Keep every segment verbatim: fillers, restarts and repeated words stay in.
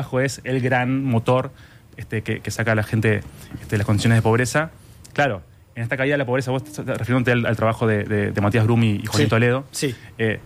trabajo es el gran motor este, que, que saca a la gente este, de las condiciones de pobreza. Claro, en esta caída de la pobreza, vos refiriéndote al, al trabajo de, de, de Matías Brum y Joaquín sí, Toledo, sí. Eh,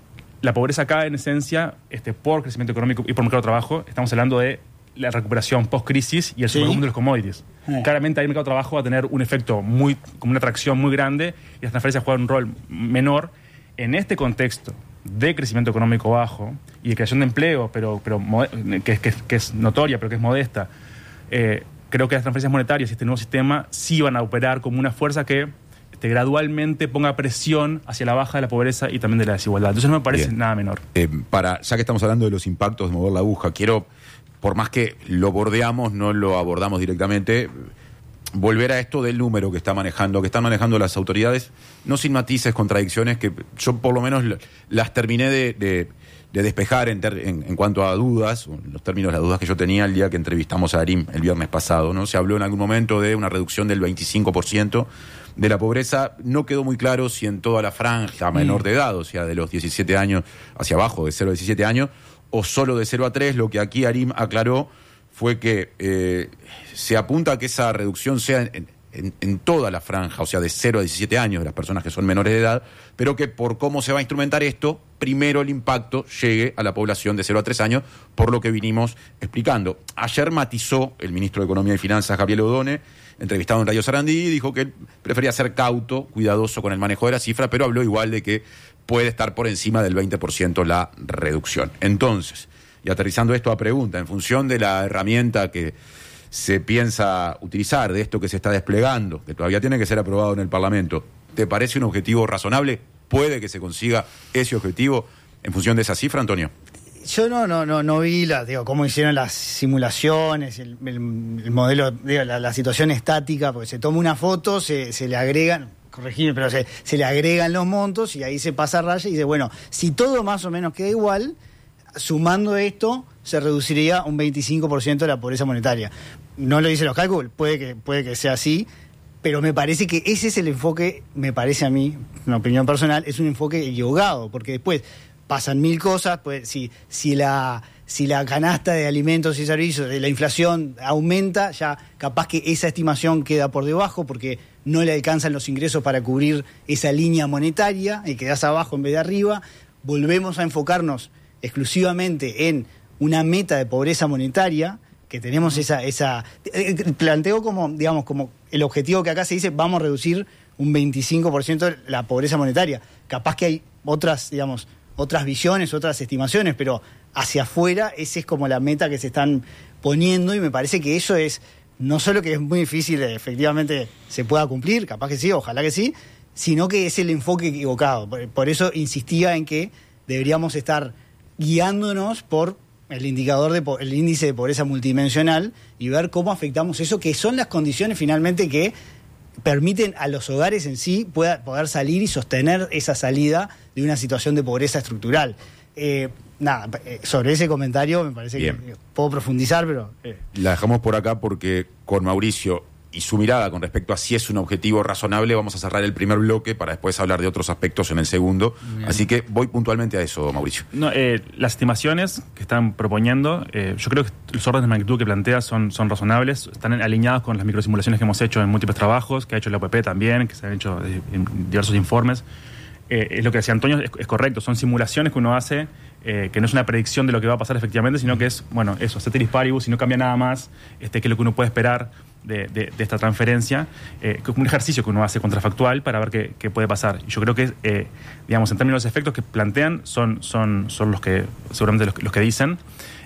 la pobreza cae en esencia este, por crecimiento económico y por mercado de trabajo. Estamos hablando de la recuperación post-crisis y el sí. superboom de los commodities. Eh. Claramente ahí el mercado de trabajo va a tener un efecto muy, como una atracción muy grande y las transferencias juegan un rol menor. En este contexto de crecimiento económico bajo y de creación de empleo, pero, pero que, que, que es notoria, pero que es modesta, eh, creo que las transferencias monetarias y este nuevo sistema sí van a operar como una fuerza que este, gradualmente ponga presión hacia la baja de la pobreza y también de la desigualdad. Entonces no me parece Bien. nada menor. Eh, para, ya que estamos hablando de los impactos de mover la aguja, quiero, por más que lo bordeamos, no lo abordamos directamente, volver a esto del número que está manejando, que están manejando las autoridades, no sin matices, contradicciones, que yo por lo menos las terminé de, de, de despejar en, ter, en, en cuanto a dudas, los términos de las dudas que yo tenía el día que entrevistamos a Arim el viernes pasado, ¿no? Se habló en algún momento de una reducción del veinticinco por ciento de la pobreza. No quedó muy claro si en toda la franja menor de edad, o sea, de los diecisiete años hacia abajo, de cero a diecisiete años, o solo de cero a tres. Lo que aquí Arim aclaró fue que eh, se apunta a que esa reducción sea en, en, en toda la franja, o sea, de cero a diecisiete años de las personas que son menores de edad, pero que por cómo se va a instrumentar esto, primero el impacto llegue a la población de cero a tres años, por lo que vinimos explicando. Ayer matizó el ministro de Economía y Finanzas, Gabriel Odone, entrevistado en Radio Sarandí, y dijo que él prefería ser cauto, cuidadoso con el manejo de la cifra, pero habló igual de que puede estar por encima del veinte por ciento la reducción. Entonces, y aterrizando esto a pregunta, en función de la herramienta que se piensa utilizar, de esto que se está desplegando, que todavía tiene que ser aprobado en el Parlamento, ¿te parece un objetivo razonable? ¿Puede que se consiga ese objetivo en función de esa cifra, Antonio? Yo no no no no vi la, digo, cómo hicieron las simulaciones, el, el, el modelo, digo, la, la situación estática, porque se toma una foto, se, se le agregan, corregime, pero se, se le agregan los montos y ahí se pasa raya y dice, bueno, si todo más o menos queda igual, sumando esto, se reduciría un veinticinco por ciento de la pobreza monetaria. No lo dicen los cálculos, puede que, puede que sea así, pero me parece que ese es el enfoque, me parece a mí, una opinión personal, es un enfoque equivocado, porque después pasan mil cosas, pues si, si la si la canasta de alimentos y servicios de la inflación aumenta, ya capaz que esa estimación queda por debajo porque no le alcanzan los ingresos para cubrir esa línea monetaria y quedás abajo en vez de arriba. Volvemos a enfocarnos exclusivamente en una meta de pobreza monetaria, que tenemos esa, esa eh, planteo como, digamos, como el objetivo que acá se dice, vamos a reducir un veinticinco por ciento la pobreza monetaria. Capaz que hay otras, digamos, otras visiones, otras estimaciones, pero hacia afuera esa es como la meta que se están poniendo y me parece que eso es, no solo que es muy difícil, efectivamente se pueda cumplir, capaz que sí, ojalá que sí, sino que es el enfoque equivocado. Por, por eso insistía en que deberíamos estar guiándonos por el indicador de el índice de pobreza multidimensional y ver cómo afectamos eso, que son las condiciones finalmente que permiten a los hogares en sí pueda, poder salir y sostener esa salida de una situación de pobreza estructural. Eh, nada, sobre ese comentario me parece Bien. que puedo profundizar, pero... Eh. La dejamos por acá porque con Mauricio y su mirada con respecto a si es un objetivo razonable, vamos a cerrar el primer bloque para después hablar de otros aspectos en el segundo. Bien. Así que voy puntualmente a eso, Mauricio. No, eh, las estimaciones que están proponiendo, eh, yo creo que los órdenes de magnitud que plantea son, son razonables, están alineados con las microsimulaciones que hemos hecho en múltiples trabajos, que ha hecho la O P P también, que se han hecho en diversos informes. Eh, es lo que decía Antonio, es, es correcto, son simulaciones que uno hace, eh, que no es una predicción de lo que va a pasar efectivamente, sino que es, bueno, eso, ceteris paribus, si no cambia nada más, este, qué es lo que uno puede esperar de, de, de esta transferencia, eh, que es un ejercicio que uno hace contrafactual para ver qué, qué puede pasar. Y yo creo que, eh, digamos, en términos de los efectos que plantean, son, son, son los que, seguramente los, los que dicen.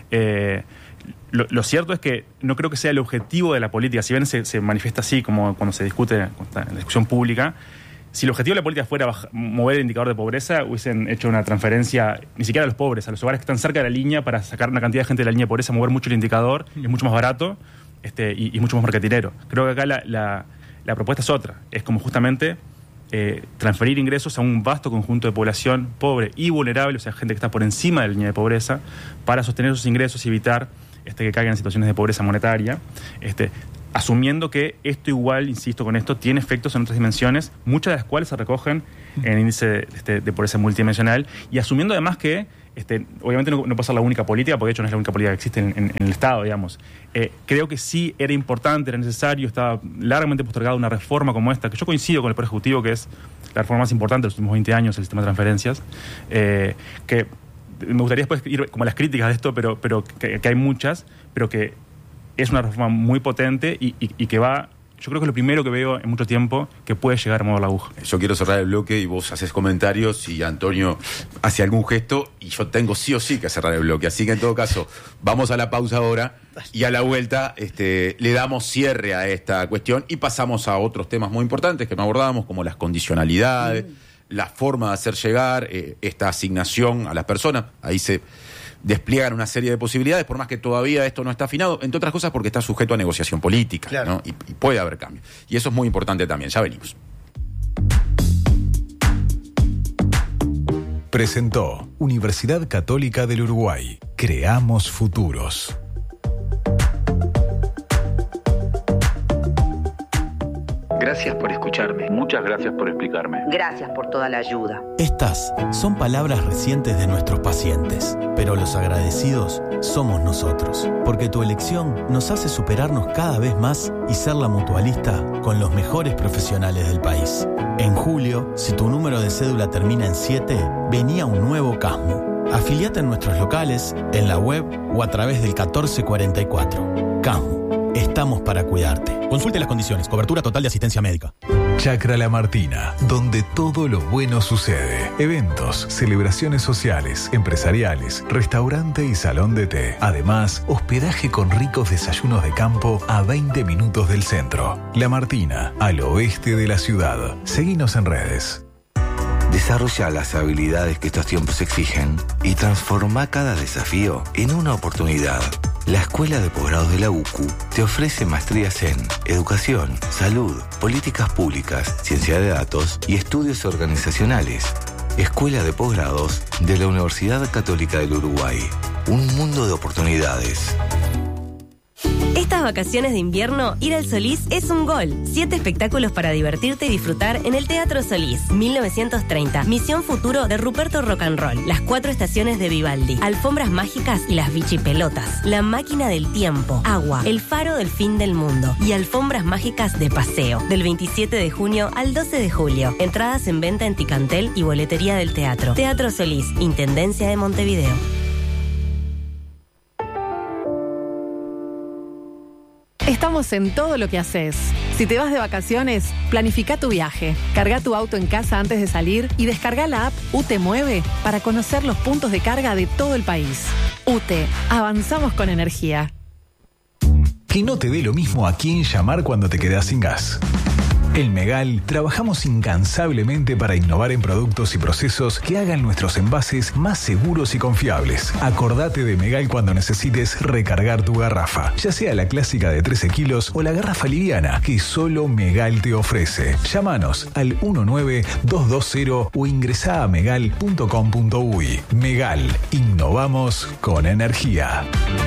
Eh, Lo, lo cierto es que no creo que sea el objetivo de la política, si bien se, se manifiesta así como cuando se discute en la discusión pública. Si el objetivo de la política fuera baja, mover el indicador de pobreza, hubiesen hecho una transferencia, ni siquiera a los pobres, a los hogares que están cerca de la línea, para sacar una cantidad de gente de la línea de pobreza, mover mucho el indicador, es mucho más barato este, y, y mucho más mercantilero. Creo que acá la, la, la propuesta es otra, es como justamente eh, transferir ingresos a un vasto conjunto de población pobre y vulnerable, o sea, gente que está por encima de la línea de pobreza, para sostener esos ingresos y evitar este, que caigan en situaciones de pobreza monetaria, este, asumiendo que esto igual, insisto con esto, tiene efectos en otras dimensiones, muchas de las cuales se recogen en el índice de, de, de pobreza multidimensional, y asumiendo además que Este, obviamente no, no puede ser la única política, porque de hecho no es la única política que existe en, en, en el Estado, digamos. Eh, creo que sí era importante, era necesario, estaba largamente postergada una reforma como esta, que yo coincido con el Poder Ejecutivo, que es la reforma más importante de los últimos veinte años, el sistema de transferencias, eh, que me gustaría después ir como a las críticas de esto, pero, pero que, que hay muchas, pero que es una reforma muy potente y, y, y que va... Yo creo que es lo primero que veo en mucho tiempo que puede llegar a mover la aguja. Yo quiero cerrar el bloque y vos haces comentarios y Antonio hace algún gesto y yo tengo sí o sí que cerrar el bloque. Así que en todo caso, vamos a la pausa ahora y a la vuelta este, le damos cierre a esta cuestión y pasamos a otros temas muy importantes que no abordamos, como las condicionalidades, mm. la forma de hacer llegar eh, esta asignación a las personas. Ahí se despliegan una serie de posibilidades, por más que todavía esto no está afinado, entre otras cosas porque está sujeto a negociación política, claro. ¿no? y, y puede haber cambios. Y eso es muy importante también. Ya venimos. Presentó Universidad Católica del Uruguay. Creamos futuros. Gracias por escucharme. Muchas gracias por explicarme. Gracias por toda la ayuda. Estas son palabras recientes de nuestros pacientes, pero los agradecidos somos nosotros, porque tu elección nos hace superarnos cada vez más y ser la mutualista con los mejores profesionales del país. En julio, si tu número de cédula termina en siete, venía un nuevo CASMU. Afiliate en nuestros locales, en la web o a través del catorce cuarenta y cuatro. CASMU. Estamos para cuidarte. Consulte las condiciones. Cobertura total de asistencia médica. Chacra La Martina, donde todo lo bueno sucede. Eventos, celebraciones sociales, empresariales, restaurante y salón de té. Además, hospedaje con ricos desayunos de campo a veinte minutos del centro. La Martina, al oeste de la ciudad. Seguinos en redes. Desarrolla las habilidades que estos tiempos exigen y transforma cada desafío en una oportunidad. La Escuela de Posgrados de la U C U te ofrece maestrías en Educación, Salud, Políticas Públicas, Ciencia de Datos y Estudios Organizacionales. Escuela de Posgrados de la Universidad Católica del Uruguay. Un mundo de oportunidades. Estas vacaciones de invierno, ir al Solís es un gol. Siete espectáculos para divertirte y disfrutar en el Teatro Solís. mil novecientos treinta. Misión Futuro de Ruperto Rock and Roll. Las cuatro estaciones de Vivaldi. Alfombras mágicas y las bichipelotas. La máquina del tiempo. Agua. El faro del fin del mundo. Y alfombras mágicas de paseo. Del veintisiete de junio al doce de julio. Entradas en venta en Ticantel y boletería del teatro. Teatro Solís. Intendencia de Montevideo. Estamos en todo lo que haces. Si te vas de vacaciones, planifica tu viaje. Carga tu auto en casa antes de salir y descarga la app U T Mueve para conocer los puntos de carga de todo el país. U T, avanzamos con energía. Que no te dé lo mismo a quién llamar cuando te quedas sin gas. En Megal trabajamos incansablemente para innovar en productos y procesos que hagan nuestros envases más seguros y confiables. Acordate de Megal cuando necesites recargar tu garrafa, ya sea la clásica de trece kilos o la garrafa liviana que solo Megal te ofrece. Llámanos al uno nueve dos dos cero o ingresá a megal punto com punto uy. Megal, innovamos con energía.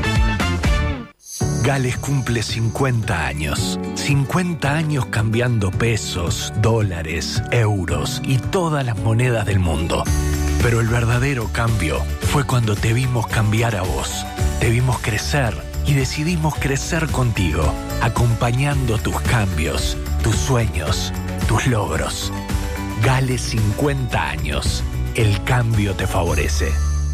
Gales cumple cincuenta años. cincuenta años cambiando pesos, dólares, euros y todas las monedas del mundo. Pero el verdadero cambio fue cuando te vimos cambiar a vos. Te vimos crecer y decidimos crecer contigo, acompañando tus cambios, tus sueños, tus logros. Gales cincuenta años. El cambio te favorece.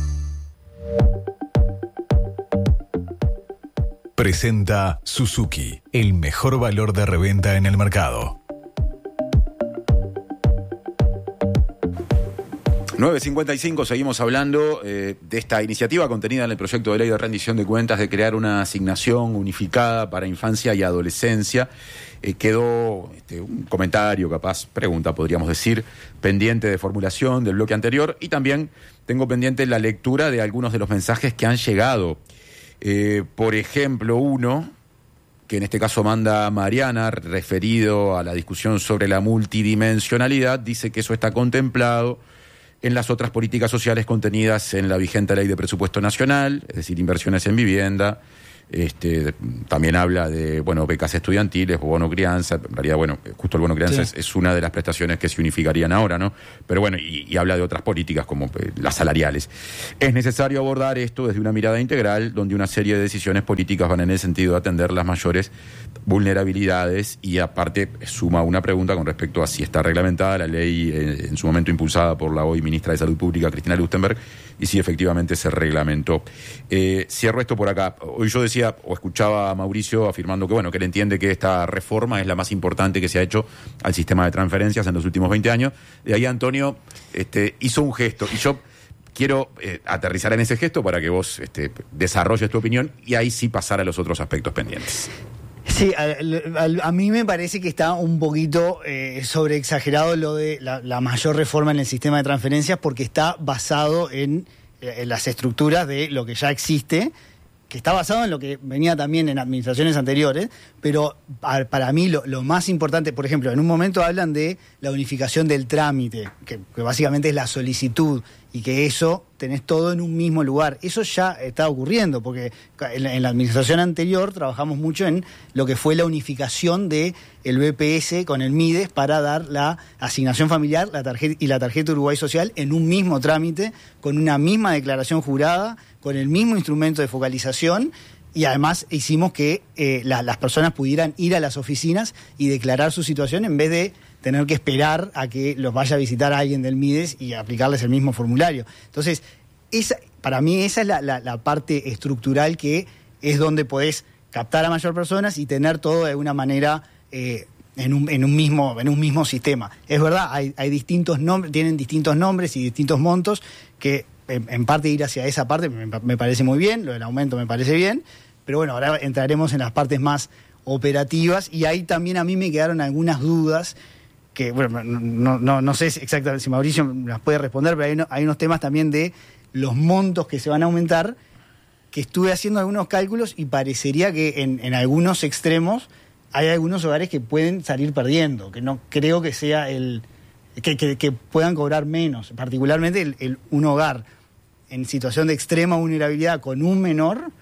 Presenta Suzuki, el mejor valor de reventa en el mercado. nueve cincuenta y cinco, seguimos hablando eh, de esta iniciativa contenida en el proyecto de ley de rendición de cuentas de crear una asignación unificada para infancia y adolescencia. Eh, quedó este, un comentario, capaz, pregunta, podríamos decir, pendiente de formulación del bloque anterior, y también tengo pendiente la lectura de algunos de los mensajes que han llegado. Eh, por ejemplo, uno, que en este caso manda Mariana, referido a la discusión sobre la multidimensionalidad, dice que eso está contemplado en las otras políticas sociales contenidas en la vigente Ley de Presupuesto Nacional, es decir, inversiones en vivienda, Este, también habla de, bueno, becas estudiantiles, bono crianza. En realidad, bueno, justo el bono crianza sí. es, es una de las prestaciones que se unificarían ahora, ¿no? Pero bueno, y, y habla de otras políticas como eh, las salariales. Es necesario abordar esto desde una mirada integral, donde una serie de decisiones políticas van en el sentido de atender las mayores vulnerabilidades, y aparte suma una pregunta con respecto a si está reglamentada la ley eh, en su momento impulsada por la hoy ministra de Salud Pública, Cristina Lustenberg, y si efectivamente se reglamentó. Eh, cierro esto por acá. Hoy yo decía, o escuchaba a Mauricio afirmando que, bueno, que él entiende que esta reforma es la más importante que se ha hecho al sistema de transferencias en los últimos veinte años. De ahí Antonio este, hizo un gesto, y yo quiero eh, aterrizar en ese gesto para que vos este, desarrolles tu opinión y ahí sí pasar a los otros aspectos pendientes. Sí, a, a, a mí me parece que está un poquito eh, sobreexagerado lo de la, la mayor reforma en el sistema de transferencias, porque está basado en, en las estructuras de lo que ya existe, que está basado en lo que venía también en administraciones anteriores, pero a, para mí lo, lo más importante, por ejemplo, en un momento hablan de la unificación del trámite, que, que básicamente es la solicitud, y que eso tenés todo en un mismo lugar. Eso ya está ocurriendo, porque en la, en la administración anterior trabajamos mucho en lo que fue la unificación de el B P S con el MIDES para dar la asignación familiar la tarjeta, y la tarjeta Uruguay Social en un mismo trámite, con una misma declaración jurada, con el mismo instrumento de focalización, y además hicimos que eh, la, las personas pudieran ir a las oficinas y declarar su situación en vez de tener que esperar a que los vaya a visitar a alguien del MIDES y aplicarles el mismo formulario. Entonces, esa, para mí esa es la, la, la parte estructural, que es donde podés captar a mayor personas y tener todo de una manera eh, en, un, en, un mismo, en un mismo sistema. Es verdad, hay, hay distintos nombres, tienen distintos nombres y distintos montos, que en, en parte ir hacia esa parte me, me parece muy bien, lo del aumento me parece bien, pero bueno, ahora entraremos en las partes más operativas, y ahí también a mí me quedaron algunas dudas que, bueno, no, no, no sé exactamente si Mauricio las puede responder, pero hay, no, hay unos temas también de los montos que se van a aumentar, que estuve haciendo algunos cálculos y parecería que en, en algunos extremos hay algunos hogares que pueden salir perdiendo, que no creo que sea el que, que, que puedan cobrar menos, particularmente el, el, un hogar en situación de extrema vulnerabilidad con un menor,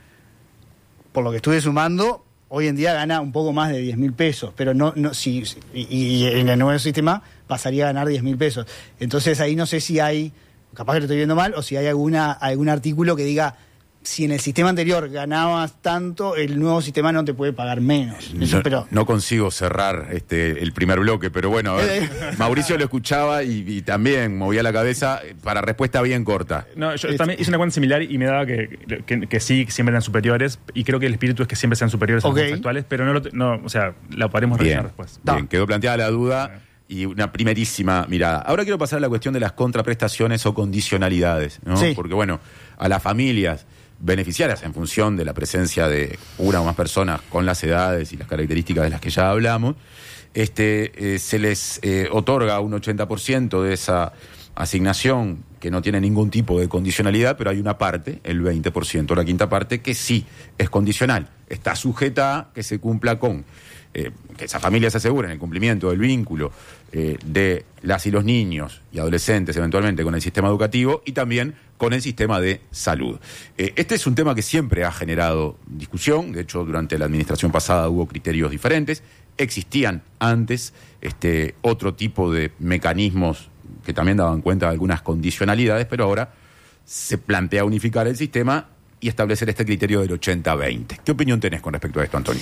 por lo que estuve sumando, hoy en día gana un poco más de diez mil pesos, pero no, no si, y, y en el nuevo sistema pasaría a ganar diez mil pesos. Entonces ahí no sé si hay, capaz que lo estoy viendo mal, o si hay alguna algún artículo que diga, si en el sistema anterior ganabas tanto, el nuevo sistema no te puede pagar menos. Eso, no, pero... no consigo cerrar este el primer bloque, pero bueno, a ver, Mauricio lo escuchaba y, y también movía la cabeza para respuesta bien corta. No, yo también hice una cuenta similar y me daba que, que, que sí, que siempre eran superiores, y creo que el espíritu es que siempre sean superiores okay. a los actuales, pero no, lo, no, o sea, la podremos revisar después. Bien, no. Quedó planteada la duda y una primerísima mirada. Ahora quiero pasar a la cuestión de las contraprestaciones o condicionalidades, ¿no? Sí. Porque bueno, a las familias beneficiarias en función de la presencia de una o más personas con las edades y las características de las que ya hablamos, este, eh, se les eh, otorga un ochenta por ciento de esa asignación que no tiene ningún tipo de condicionalidad, pero hay una parte, el veinte por ciento, la quinta parte, que sí es condicional. Está sujeta a que se cumpla con, eh, que esas familias se aseguren el cumplimiento del vínculo eh, de las y los niños y adolescentes eventualmente con el sistema educativo y también con el sistema de salud. Eh, este es un tema que siempre ha generado discusión. De hecho, durante la administración pasada hubo criterios diferentes. Existían antes este, otro tipo de mecanismos que también daban cuenta de algunas condicionalidades, pero ahora se plantea unificar el sistema y establecer este criterio del ochenta veinte. ¿Qué opinión tenés con respecto a esto, Antonio?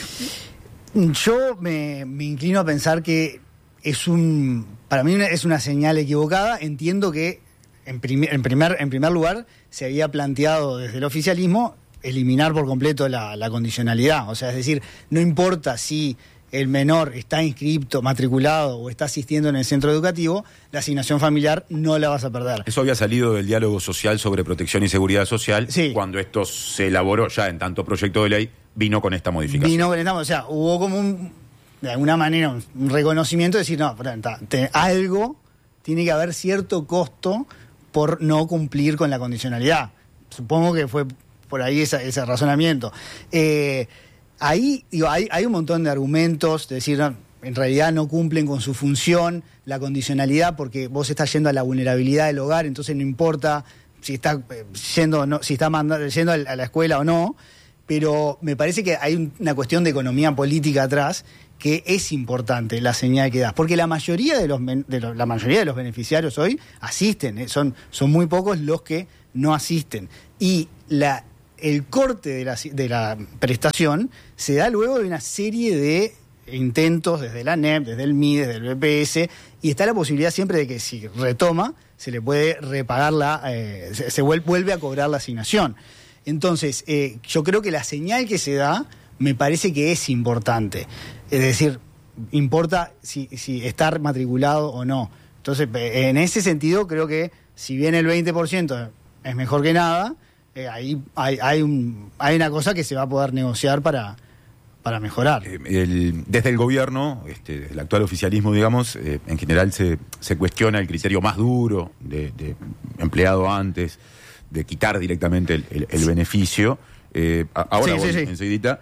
Yo me, me inclino a pensar que es un, para mí es una señal equivocada. Entiendo que En primer, en, primer, en primer lugar, se había planteado desde el oficialismo eliminar por completo la, la condicionalidad. O sea, es decir, no importa si el menor está inscripto, matriculado o está asistiendo en el centro educativo, la asignación familiar no la vas a perder. Eso había salido del diálogo social sobre protección y seguridad social, sí. Cuando esto se elaboró ya en tanto proyecto de ley, vino con esta modificación. Vino con esta, o sea, hubo como un, de alguna manera, un, un reconocimiento de decir, no, te, algo, tiene que haber cierto costo por no cumplir con la condicionalidad. Supongo que fue por ahí esa, ese razonamiento. Eh, ahí digo, hay, hay un montón de argumentos, de decir, no, en realidad no cumplen con su función, la condicionalidad, porque vos estás yendo a la vulnerabilidad del hogar, entonces no importa si está yendo, no, si está mandando, yendo a la escuela o no. pero me parece que hay un, una cuestión de economía política atrás que es importante la señal que das, porque la mayoría de los, de los, la mayoría de los beneficiarios hoy asisten, ¿eh? son, son muy pocos los que no asisten. Y la, el corte de la, de la prestación se da luego de una serie de intentos desde la N E P, desde el M I, desde el B P S, y está la posibilidad siempre de que si retoma, se le puede repagar la, eh, se, se vuelve a cobrar la asignación. Entonces, eh, yo creo que la señal que se da me parece que es importante. Es decir, importa si, si estar matriculado o no. Entonces, en ese sentido, creo que si bien el veinte por ciento es mejor que nada, eh, ahí hay, hay, un, hay una cosa que se va a poder negociar para, para mejorar. Eh, el, desde el gobierno, este, el actual oficialismo, digamos, eh, en general se, se cuestiona el criterio más duro de, de empleado antes, de quitar directamente el, el, el sí. beneficio. Eh, ahora, sí, voy, sí, sí. enseguidita.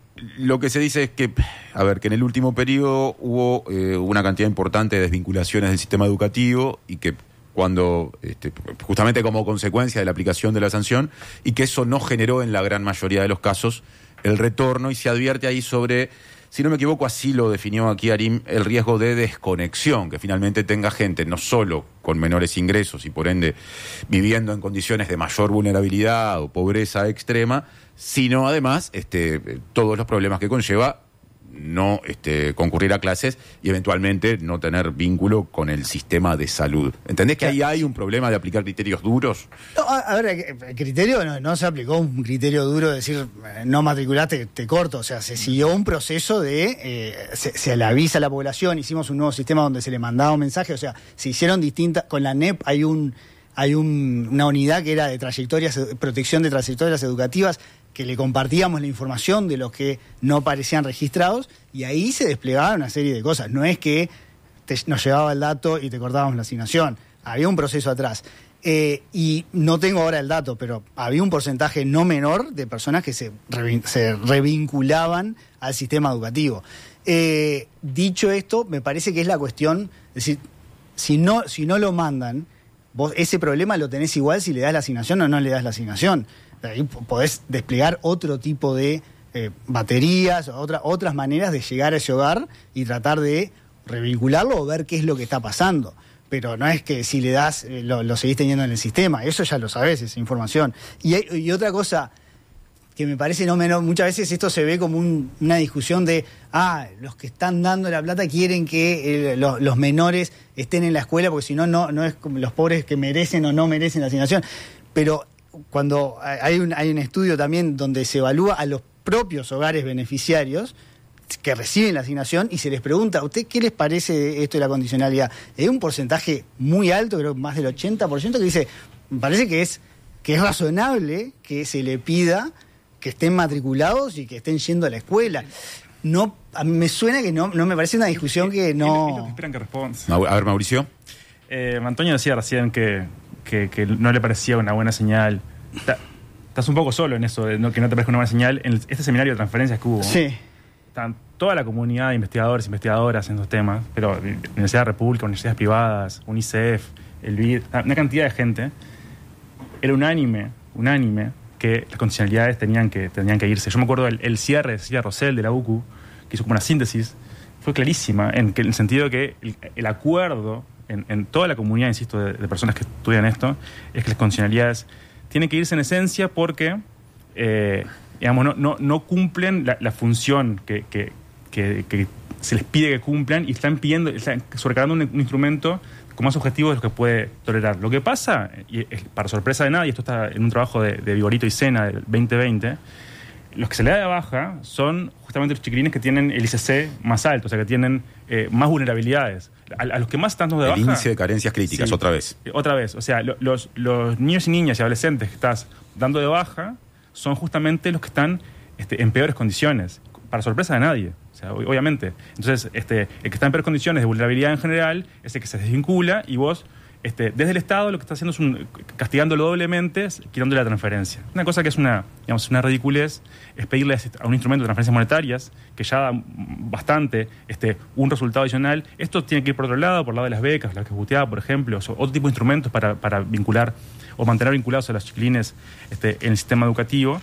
Lo que se dice es que, a ver, que en el último periodo hubo eh, una cantidad importante de desvinculaciones del sistema educativo y que cuando, este, justamente como consecuencia de la aplicación de la sanción, y que eso no generó en la gran mayoría de los casos el retorno, y se advierte ahí sobre, si no me equivoco, así lo definió aquí Arim, el riesgo de desconexión, que finalmente tenga gente no solo con menores ingresos y por ende viviendo en condiciones de mayor vulnerabilidad o pobreza extrema, sino además este, todos los problemas que conlleva no este, concurrir a clases y eventualmente no tener vínculo con el sistema de salud. ¿Entendés que ahí hay un problema de aplicar criterios duros? No, a, a ver, el criterio no, no se aplicó un criterio duro de decir no matriculaste, te corto. O sea, se siguió un proceso de, eh, se, se le avisa a la población, hicimos un nuevo sistema donde se le mandaba un mensaje, o sea, se hicieron distintas, con la N E P hay un hay un, una unidad que era de trayectorias, protección de trayectorias educativas, que le compartíamos la información de los que no parecían registrados, y ahí se desplegaba una serie de cosas. No es que te, nos llevaba el dato y te cortábamos la asignación. Había un proceso atrás. Eh, y no tengo ahora el dato, pero había un porcentaje no menor de personas que se, re, se revinculaban al sistema educativo. Eh, dicho esto, me parece que es la cuestión, es decir, si no, si no lo mandan, vos ese problema lo tenés igual si le das la asignación o no le das la asignación. Ahí podés desplegar otro tipo de eh, baterías, otra, otras maneras de llegar a ese hogar y tratar de revincularlo o ver qué es lo que está pasando. Pero no es que si le das, eh, lo, lo seguís teniendo en el sistema. Eso ya lo sabés, esa información. Y, hay, y otra cosa que me parece no menor, muchas veces esto se ve como un, una discusión de, ah, los que están dando la plata quieren que eh, los, los menores estén en la escuela, porque si no, no, no es como los pobres que merecen o no merecen la asignación. Pero cuando hay un, hay un estudio también donde se evalúa a los propios hogares beneficiarios que reciben la asignación y se les pregunta, ¿a usted qué les parece esto de la condicionalidad? Hay un porcentaje muy alto, creo más del ochenta por ciento, que dice, me parece que es, que es razonable que se le pida que estén matriculados y que estén yendo a la escuela. No, a mí me suena que no, no me parece una discusión que no... Es lo que esperan que responda. A ver, Mauricio. Eh, Antonio decía recién que, que, que no le parecía una buena señal. Ta, estás un poco solo en eso, de no, que no te parezca una buena señal. En este seminario de transferencias que hubo, sí, están toda la comunidad de investigadores, investigadoras en estos temas, pero Universidad República, universidades privadas, UNICEF, el B I D, una cantidad de gente, era unánime, unánime, que las condicionalidades tenían que, tenían que irse. Yo me acuerdo el, el cierre de Cecilia Rosell de la U C U, que hizo como una síntesis, fue clarísima, en, que, en el sentido de que el, el acuerdo en, en toda la comunidad, insisto, de, de personas que estudian esto, es que las condicionalidades tienen que irse en esencia porque eh, digamos, no, no, no cumplen la, la función que, que, que, que se les pide que cumplan y están pidiendo, están sobrecargando un, un instrumento con más objetivos de los que puede tolerar. Lo que pasa, y es para sorpresa de nadie, esto está en un trabajo de, de Vigorito y Sena del veinte veinte, los que se le da de baja son justamente los chiquilines que tienen el I C C más alto, o sea, que tienen eh, más vulnerabilidades. A, a los que más están dando de baja... El índice de carencias críticas, sí, otra vez. Otra vez. O sea, lo, los, los niños y niñas y adolescentes que estás dando de baja son justamente los que están este, en peores condiciones, para sorpresa de nadie. O sea, obviamente. Entonces, este, el que está en peores condiciones de vulnerabilidad en general es el que se desvincula y vos, este, desde el Estado, lo que está haciendo es un, castigándolo doblemente, quitándole la transferencia. Una cosa que es una, digamos, una ridiculez es pedirle a un instrumento de transferencias monetarias que ya da bastante este, un resultado adicional. Esto tiene que ir por otro lado, por el lado de las becas, la que buteaba, por ejemplo, o otro tipo de instrumentos para, para vincular o mantener vinculados a los chiquilines este, en el sistema educativo.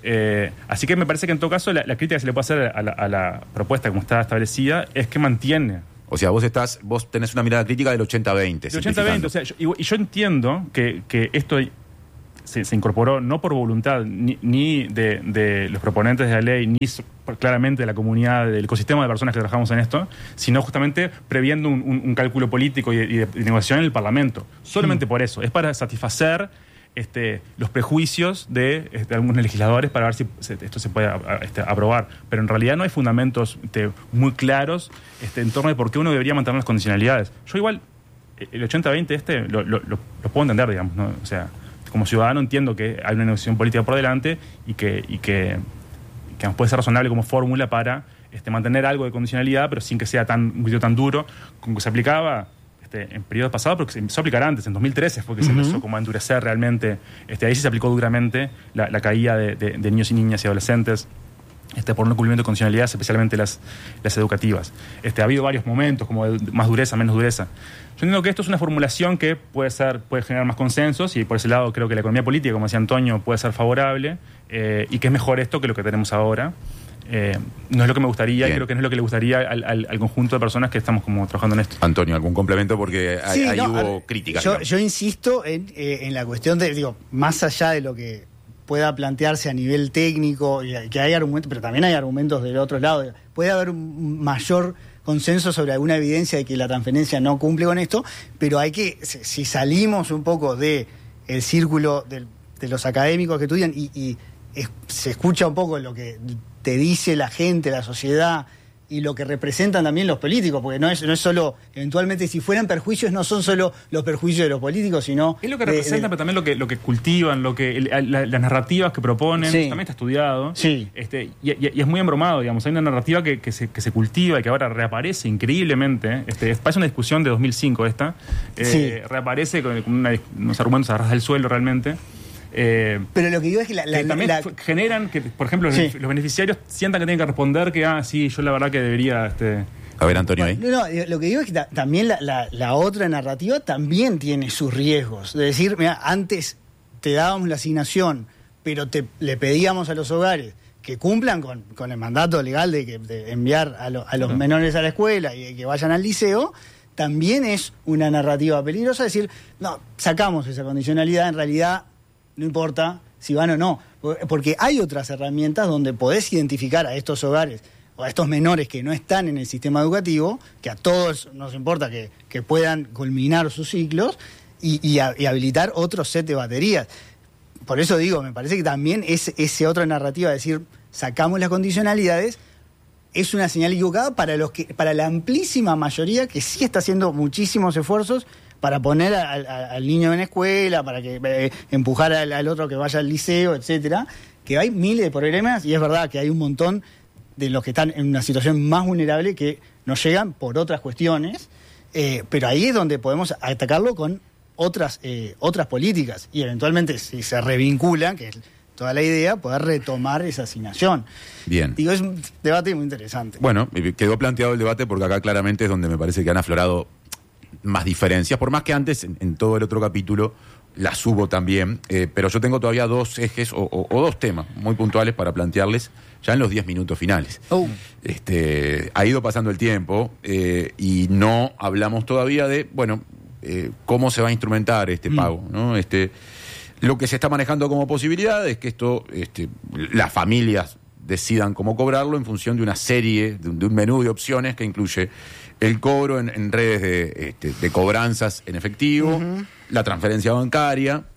Eh, así que me parece que en todo caso la, la crítica que se le puede hacer a la, a la propuesta como está establecida es que mantiene. O sea, vos estás, vos tenés una mirada crítica del ochenta veinte. Del ochenta veinte, o sea, yo, y, y yo entiendo que, que esto se, se incorporó no por voluntad ni, ni de, de los proponentes de la ley, ni so, claramente de la comunidad, del ecosistema de personas que trabajamos en esto, sino justamente previendo un, un, un cálculo político y de, y de, de negociación en el Parlamento. Solamente mm. por eso. Es para satisfacer Este, los prejuicios de este, algunos legisladores para ver si se, esto se puede a, este, aprobar. Pero en realidad no hay fundamentos este, muy claros este, en torno de por qué uno debería mantener las condicionalidades. Yo igual, el ochenta veinte este lo, lo, lo, lo puedo entender, digamos, ¿no? O sea, como ciudadano entiendo que hay una negociación política por delante y que, y que, que puede ser razonable como fórmula para este, mantener algo de condicionalidad, pero sin que sea tan, un poquito tan duro como que se aplicaba en periodos pasados, porque se empezó a aplicar antes, en dos mil trece fue que uh-huh. se empezó como a endurecer realmente, este, ahí sí se aplicó duramente la, la caída de, de, de niños y niñas y adolescentes este, por no cumplimiento de condicionalidades, especialmente las, las educativas. Este, ha habido varios momentos, como de más dureza, menos dureza. Yo entiendo que esto es una formulación que puede ser, puede generar más consensos, y por ese lado creo que la economía política, como decía Antonio, puede ser favorable, eh, y que es mejor esto que lo que tenemos ahora. Eh, no es lo que me gustaría, Bien. y creo que no es lo que le gustaría al, al, al conjunto de personas que estamos como trabajando en esto. Antonio, ¿algún complemento? Porque ahí sí, no, hubo ver, críticas. Yo, yo insisto en, eh, en la cuestión de, digo, más allá de lo que pueda plantearse a nivel técnico, y que hay argumentos, pero también hay argumentos del otro lado, puede haber un mayor consenso sobre alguna evidencia de que la transferencia no cumple con esto, pero hay que, si salimos un poco de el círculo de, de los académicos que estudian y, y es, se escucha un poco lo que te dice la gente, la sociedad y lo que representan también los políticos, porque no es, no es solo, eventualmente si fueran perjuicios no son solo los perjuicios de los políticos, sino... Es lo que representan, de, pero también lo que, lo que cultivan, lo que la, las narrativas que proponen, sí. también está estudiado. Sí. Este, y, y, y es muy embromado, digamos, hay una narrativa que, que, se, que se cultiva y que ahora reaparece increíblemente. Este, parece una discusión de dos mil cinco esta, eh, sí. reaparece con, con una, unos argumentos a ras del suelo realmente. Eh, pero lo que digo es que, la, la, que también la, generan que, por ejemplo, sí. los beneficiarios sientan que tienen que responder que, ah, sí, yo la verdad que debería... Este... A ver, Antonio, ahí. No, no, lo que digo es que ta, también la, la, la otra narrativa también tiene sus riesgos. De decir, mira, antes te dábamos la asignación, pero te, le pedíamos a los hogares que cumplan con, con el mandato legal de, que, de enviar a, lo, a los no. menores a la escuela y de que vayan al liceo. También es una narrativa peligrosa. Decir, no, sacamos esa condicionalidad, en realidad... No importa si van o no, porque hay otras herramientas donde podés identificar a estos hogares o a estos menores que no están en el sistema educativo, que a todos nos importa que, que puedan culminar sus ciclos y, y, a, y habilitar otro set de baterías. Por eso digo, me parece que también es, esa otra narrativa de decir, sacamos las condicionalidades, es una señal equivocada para, los que, para la amplísima mayoría que sí está haciendo muchísimos esfuerzos para poner a, a, al niño en la escuela, para que eh, empujar al, al otro que vaya al liceo, etcétera, que hay miles de problemas y es verdad que hay un montón de los que están en una situación más vulnerable que no llegan por otras cuestiones, eh, pero ahí es donde podemos atacarlo con otras eh, otras políticas y eventualmente si se revinculan, que es toda la idea, poder retomar esa asignación. Bien. Digo, es un debate muy interesante. Bueno, quedó planteado el debate porque acá claramente es donde me parece que han aflorado más diferencias, por más que antes en, en todo el otro capítulo las hubo también, eh, pero yo tengo todavía dos ejes o, o, o dos temas muy puntuales para plantearles ya en los diez minutos finales. Oh. Este, ha ido pasando el tiempo eh, y no hablamos todavía de, bueno, eh, cómo se va a instrumentar este mm. pago, ¿no? Este, lo que se está manejando como posibilidad es que esto, este, las familias decidan cómo cobrarlo en función de una serie, de un, de un menú de opciones que incluye el cobro en, en redes de, este, de cobranzas en efectivo, uh-huh. la transferencia bancaria,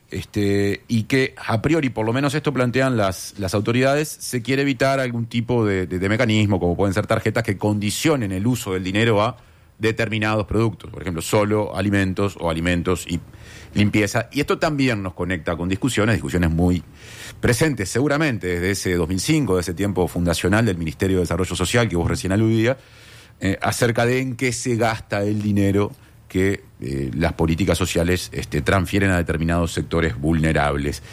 este, y que a priori, por lo menos esto plantean las, las autoridades, se quiere evitar algún tipo de, de, de mecanismo, como pueden ser tarjetas que condicionen el uso del dinero a determinados productos, por ejemplo, solo alimentos o alimentos y limpieza. Y esto también nos conecta con discusiones, discusiones muy presentes seguramente desde ese dos mil cinco, de ese tiempo fundacional del Ministerio de Desarrollo Social que vos recién aludías, Eh, acerca de en qué se gasta el dinero que eh, las políticas sociales este, transfieren a determinados sectores vulnerables.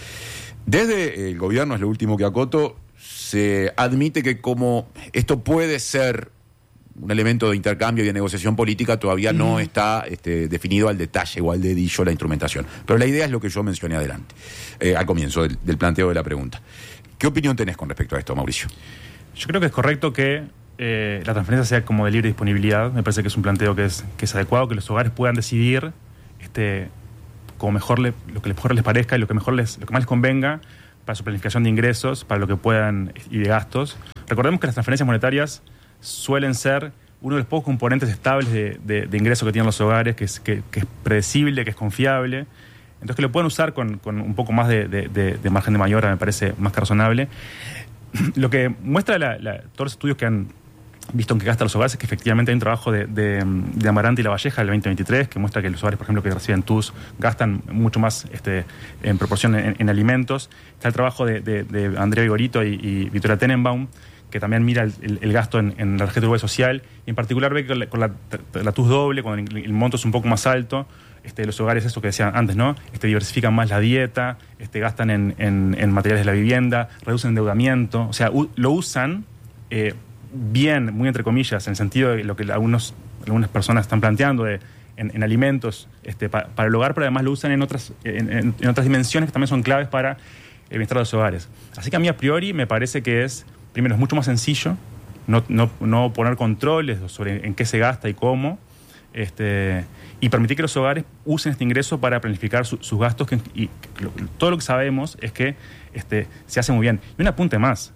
Desde el gobierno, es lo último que acoto, se admite que como esto puede ser un elemento de intercambio y de negociación política, todavía mm. no está este, definido al detalle o al dedillo la instrumentación. Pero la idea es lo que yo mencioné adelante, eh, al comienzo del, del planteo de la pregunta. ¿Qué opinión tenés con respecto a esto, Mauricio? Yo creo que es correcto que eh, la transferencia sea como de libre disponibilidad. Me parece que es un planteo que es, que es adecuado, que los hogares puedan decidir este, como mejor le, lo que mejor les parezca y lo que, mejor les, lo que más les convenga para su planificación de ingresos, para lo que puedan y de gastos. Recordemos que las transferencias monetarias suelen ser uno de los pocos componentes estables de, de, de ingreso que tienen los hogares, que es, que, que es predecible, que es confiable. Entonces, que lo pueden usar con, con un poco más de, de, de, de margen de maniobra me parece más que razonable. Lo que muestra la, la, todos los estudios que han visto en que gastan los hogares es que efectivamente hay un trabajo de, de, de Amarante y La Valleja del veinte veintitrés que muestra que los hogares, por ejemplo, que reciben T U S gastan mucho más este, en proporción en, en alimentos. Está el trabajo de, de, de Andrea Vigorito y, y Victoria Tenenbaum, que también mira el, el, el gasto en, en la tarjeta de Uruguay Social, y en particular ve que con la, con la, la T U S doble, cuando el, el monto es un poco más alto, este, los hogares, eso que decían antes, ¿no? Este, diversifican más la dieta, este, gastan en, en, en materiales de la vivienda, reducen endeudamiento, o sea, u, lo usan eh, bien, muy entre comillas, en el sentido de lo que algunos, algunas personas están planteando de, en, en alimentos este, pa, para el hogar, pero además lo usan en otras, en, en, en otras dimensiones que también son claves para el bienestar de los hogares. Así que a mí a priori me parece que es, primero, es mucho más sencillo no, no, no poner controles sobre en qué se gasta y cómo, este, y permitir que los hogares usen este ingreso para planificar su, sus gastos, que, y que lo, todo lo que sabemos es que este, se hace muy bien. Y un apunte más,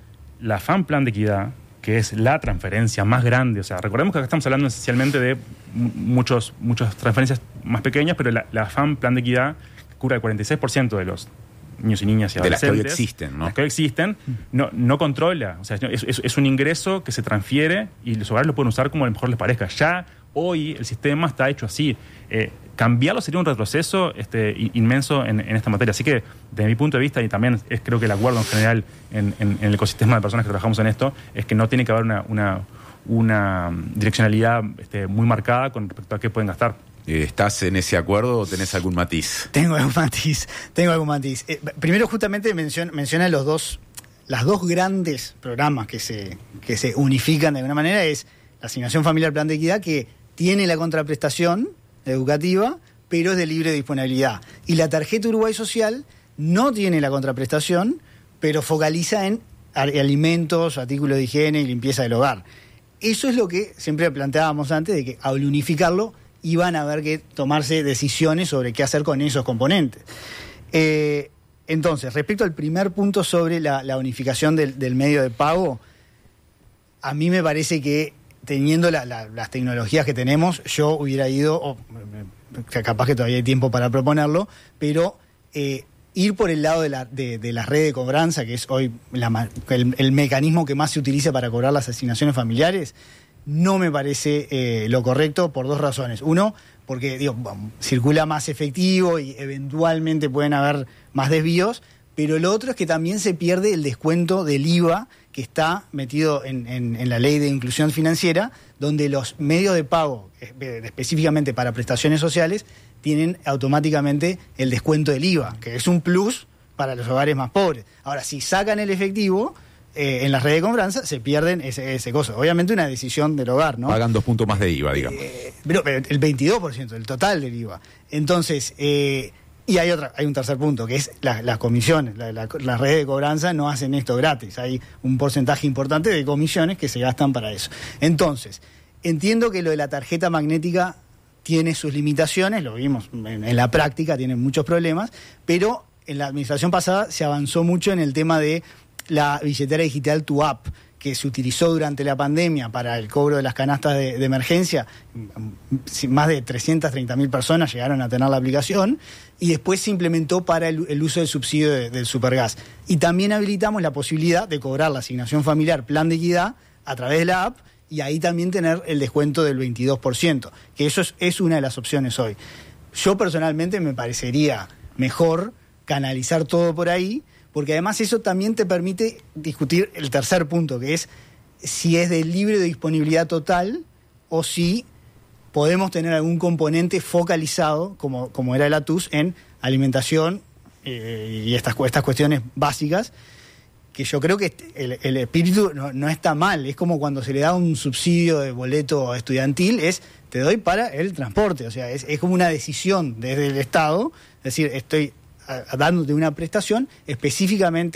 la FAM Plan de Equidad, que es la transferencia más grande, o sea, recordemos que acá estamos hablando esencialmente de muchos, muchas transferencias más pequeñas, pero la, la FAM Plan de Equidad cubre el cuarenta y seis por ciento de los niños y niñas y adolescentes. De las que hoy existen, ¿no? Las que hoy existen, no, no controla. O sea, es, es, es un ingreso que se transfiere y los hogares lo pueden usar como a lo mejor les parezca. Ya hoy el sistema está hecho así. Eh, cambiarlo sería un retroceso este, inmenso en, en esta materia. Así que, desde mi punto de vista, y también es creo que el acuerdo en general en, en, en el ecosistema de personas que trabajamos en esto, es que no tiene que haber una, una, una direccionalidad este, muy marcada con respecto a qué pueden gastar. ¿Estás en ese acuerdo o tenés algún matiz? Tengo algún matiz, tengo algún matiz. Eh, primero, justamente menciona, menciona los dos, las dos grandes programas que se, que se unifican de alguna manera, es la Asignación Familiar Plan de Equidad, que tiene la contraprestación educativa, pero es de libre disponibilidad. Y la Tarjeta Uruguay Social no tiene la contraprestación, pero focaliza en alimentos, artículos de higiene y limpieza del hogar. Eso es lo que siempre planteábamos antes, de que al unificarlo iban a haber que tomarse decisiones sobre qué hacer con esos componentes. Eh, entonces, respecto al primer punto sobre la, la unificación del, del medio de pago, a mí me parece que teniendo la, la, las tecnologías que tenemos, yo hubiera ido, oh, capaz que todavía hay tiempo para proponerlo, pero eh, ir por el lado de la, de, de la red de cobranza, que es hoy la, el, el mecanismo que más se utiliza para cobrar las asignaciones familiares, no me parece eh, lo correcto por dos razones. Uno, porque digo, bueno, circula más efectivo y eventualmente pueden haber más desvíos, pero lo otro es que también se pierde el descuento del I V A que está metido en, en, en la ley de inclusión financiera, donde los medios de pago, específicamente para prestaciones sociales, tienen automáticamente el descuento del I V A, que es un plus para los hogares más pobres. Ahora, si sacan el efectivo, Eh, en las redes de cobranza se pierden ese, ese costo. Obviamente una decisión del hogar, ¿no? Pagan dos puntos más de I V A, digamos. Eh, pero, pero el veintidós por ciento del total del I V A. Entonces, eh, y hay otra, hay un tercer punto, que es la, las comisiones. La, la, las redes de cobranza no hacen esto gratis. Hay un porcentaje importante de comisiones que se gastan para eso. Entonces, entiendo que lo de la tarjeta magnética tiene sus limitaciones, lo vimos en, en la práctica, tiene muchos problemas, pero en la administración pasada se avanzó mucho en el tema de la billetera digital Tu App, que se utilizó durante la pandemia para el cobro de las canastas de, de emergencia. Más de trescientas treinta mil personas llegaron a tener la aplicación, y después se implementó para el, el uso del subsidio de, del Supergas. Y también habilitamos la posibilidad de cobrar la asignación familiar Plan de Equidad a través de la app, y ahí también tener el descuento del veintidós por ciento, que eso es, es una de las opciones hoy. Yo personalmente me parecería mejor canalizar todo por ahí, porque además eso también te permite discutir el tercer punto, que es si es de libre disponibilidad total o si podemos tener algún componente focalizado, como, como era la T U S, en alimentación eh, y estas, estas cuestiones básicas, que yo creo que el, el espíritu no, no está mal. Es como cuando se le da un subsidio de boleto estudiantil, es te doy para el transporte, o sea, es, es como una decisión desde el Estado, es decir, estoy dándote una prestación específicamente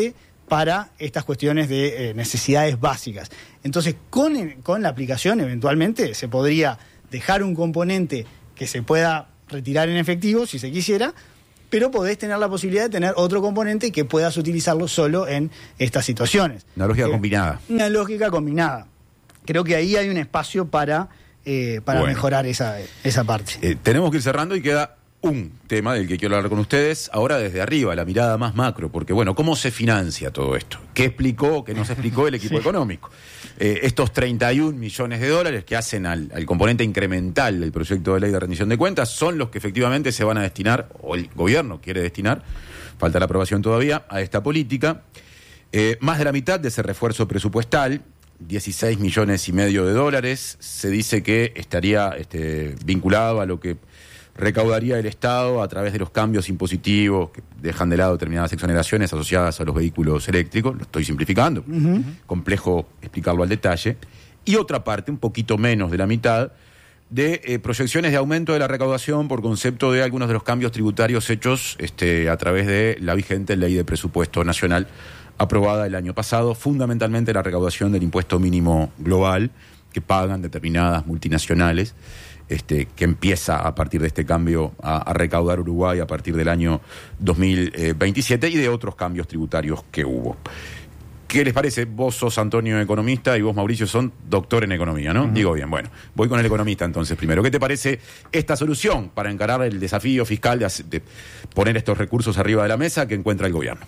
para estas cuestiones de eh, necesidades básicas. Entonces, con, con la aplicación, eventualmente, se podría dejar un componente que se pueda retirar en efectivo, si se quisiera, pero podés tener la posibilidad de tener otro componente que puedas utilizarlo solo en estas situaciones. Una lógica eh, combinada. Una lógica combinada. Creo que ahí hay un espacio para, eh, para bueno. mejorar esa, esa parte. Eh, tenemos que ir cerrando y queda un tema del que quiero hablar con ustedes, ahora desde arriba, la mirada más macro, porque bueno, ¿cómo se financia todo esto? ¿Qué explicó, qué nos explicó el equipo sí. económico? Eh, estos treinta y un millones de dólares que hacen al, al componente incremental del proyecto de ley de rendición de cuentas son los que efectivamente se van a destinar, o el gobierno quiere destinar, falta la aprobación todavía, a esta política. Eh, más de la mitad de ese refuerzo presupuestal, dieciséis millones y medio de dólares, se dice que estaría este, vinculado a lo que recaudaría el Estado a través de los cambios impositivos que dejan de lado determinadas exoneraciones asociadas a los vehículos eléctricos. Lo estoy simplificando, uh-huh. complejo explicarlo al detalle. Y otra parte, un poquito menos de la mitad, de eh, proyecciones de aumento de la recaudación por concepto de algunos de los cambios tributarios hechos este, a través de la vigente Ley de Presupuesto Nacional aprobada el año pasado, fundamentalmente la recaudación del impuesto mínimo global que pagan determinadas multinacionales. Este, que empieza a partir de este cambio a, a recaudar Uruguay a partir del año dos mil veintisiete y de otros cambios tributarios que hubo. ¿Qué les parece? Vos sos, Antonio, economista, y vos, Mauricio, son doctor en economía, ¿no? Uh-huh. Digo bien, bueno, voy con el economista entonces primero. ¿Qué te parece esta solución para encarar el desafío fiscal de, de poner estos recursos arriba de la mesa que encuentra el gobierno?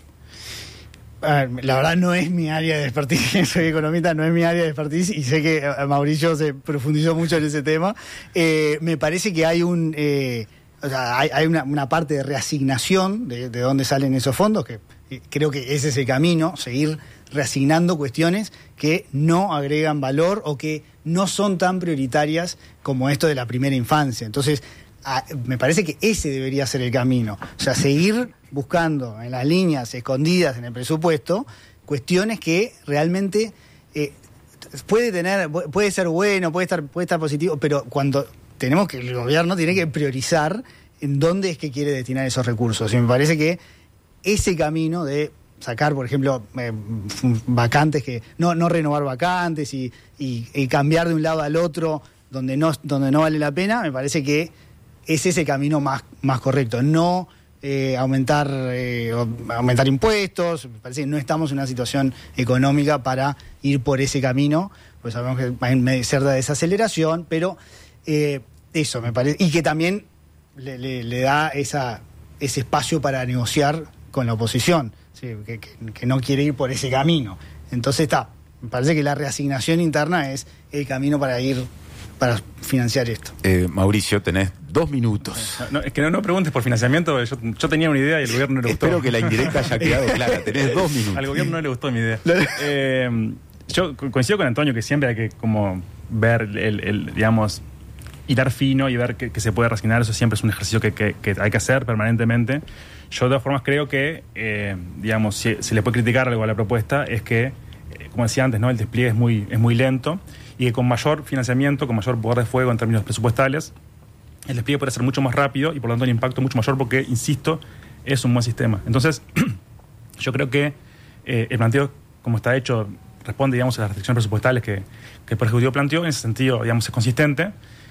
La verdad no es mi área de expertise, soy economista, no es mi área de expertise y sé que Mauricio se profundizó mucho en ese tema. Eh, me parece que hay un eh, o sea, hay, hay una, una parte de reasignación de, de dónde salen esos fondos, que creo que ese es el camino, seguir reasignando cuestiones que no agregan valor o que no son tan prioritarias como esto de la primera infancia. Entonces, a, me parece que ese debería ser el camino. O sea, seguir buscando en las líneas escondidas en el presupuesto cuestiones que realmente eh, puede tener, puede ser bueno, puede estar, puede estar positivo, pero cuando tenemos que, el gobierno tiene que priorizar en dónde es que quiere destinar esos recursos. Y me parece que ese camino de sacar, por ejemplo, eh, vacantes, que no, no renovar vacantes y, y, y cambiar de un lado al otro donde no, donde no vale la pena, me parece que es ese camino más, más correcto. No eh, aumentar, eh, aumentar impuestos, me parece que no estamos en una situación económica para ir por ese camino, pues sabemos que va a ser de desaceleración, pero eh, eso me parece, y que también le, le, le da esa, ese espacio para negociar con la oposición, ¿sí? que, que, que no quiere ir por ese camino. Entonces está, me parece que la reasignación interna es el camino para ir, para financiar esto. Eh, Mauricio, tenés dos minutos. No, es que no, no preguntes por financiamiento, yo, yo tenía una idea y el gobierno no le gustó. Espero que la indirecta haya quedado clara, tenés dos minutos. Al gobierno no le gustó mi idea. eh, yo coincido con Antonio que siempre hay que como ver el, el digamos, hilar fino y ver que, que se puede reasignar, eso siempre es un ejercicio que, que, que hay que hacer permanentemente. Yo de todas formas creo que, eh, digamos, si se le puede criticar algo a la propuesta, es que, eh, como decía antes, ¿no? El despliegue es muy, es muy lento y que con mayor financiamiento, con mayor poder de fuego en términos presupuestales, el despliegue puede ser mucho más rápido y por lo tanto el impacto mucho mayor porque, insisto, es un buen sistema. Entonces, yo creo que eh, el planteo, como está hecho, responde, digamos, a las restricciones presupuestales que, que el Poder Ejecutivo planteó. En ese sentido, digamos, es consistente.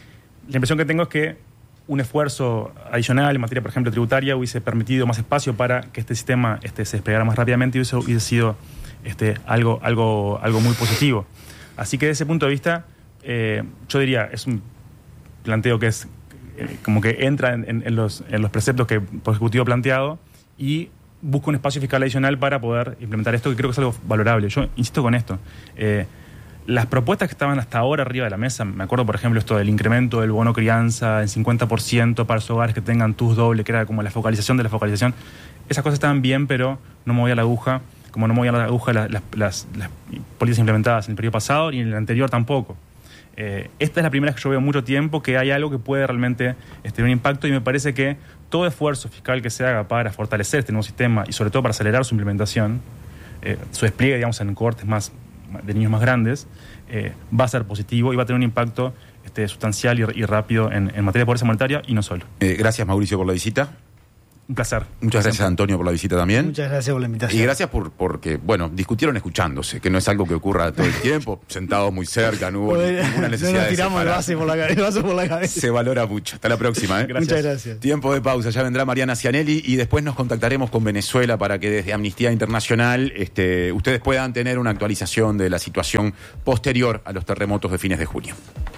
La impresión que tengo es que un esfuerzo adicional en materia, por ejemplo, tributaria, hubiese permitido más espacio para que este sistema este, se desplegara más rápidamente y hubiese, hubiese sido este, algo, algo, algo muy positivo. Así que desde ese punto de vista, eh, yo diría, es un planteo que es eh, como que entra en, en, en, los, en los preceptos que el Ejecutivo ha planteado y busca un espacio fiscal adicional para poder implementar esto, que creo que es algo valorable. Yo insisto con esto. Eh, Las propuestas que estaban hasta ahora arriba de la mesa, me acuerdo, por ejemplo, esto del incremento del bono crianza en cincuenta por ciento para los hogares que tengan T U S doble, que era como la focalización de la focalización. Esas cosas estaban bien, pero no movía la aguja, como no movía la aguja las, las, las, las políticas implementadas en el periodo pasado y en el anterior tampoco. Eh, esta es la primera vez que yo veo mucho tiempo que hay algo que puede realmente este, tener un impacto y me parece que todo esfuerzo fiscal que se haga para fortalecer este nuevo sistema y sobre todo para acelerar su implementación, eh, su despliegue, digamos, en cohortes más de niños más grandes, eh, va a ser positivo y va a tener un impacto este, sustancial y, y rápido en, en materia de pobreza monetaria y no solo. Eh, gracias, Mauricio, por la visita. Un placer. Muchas gracias, Antonio, por la visita también. Muchas gracias por la invitación. Y gracias por porque, bueno, discutieron escuchándose, que no es algo que ocurra todo el tiempo, sentados muy cerca, no hubo Joder, ninguna necesidad no nos de tiramos el separarse. vaso, por la, el vaso por la cabeza. Se valora mucho. Hasta la próxima, ¿eh? Gracias. Muchas gracias. Tiempo de pausa, ya vendrá Mariana Cianelli y después nos contactaremos con Venezuela para que desde Amnistía Internacional este, ustedes puedan tener una actualización de la situación posterior a los terremotos de fines de junio.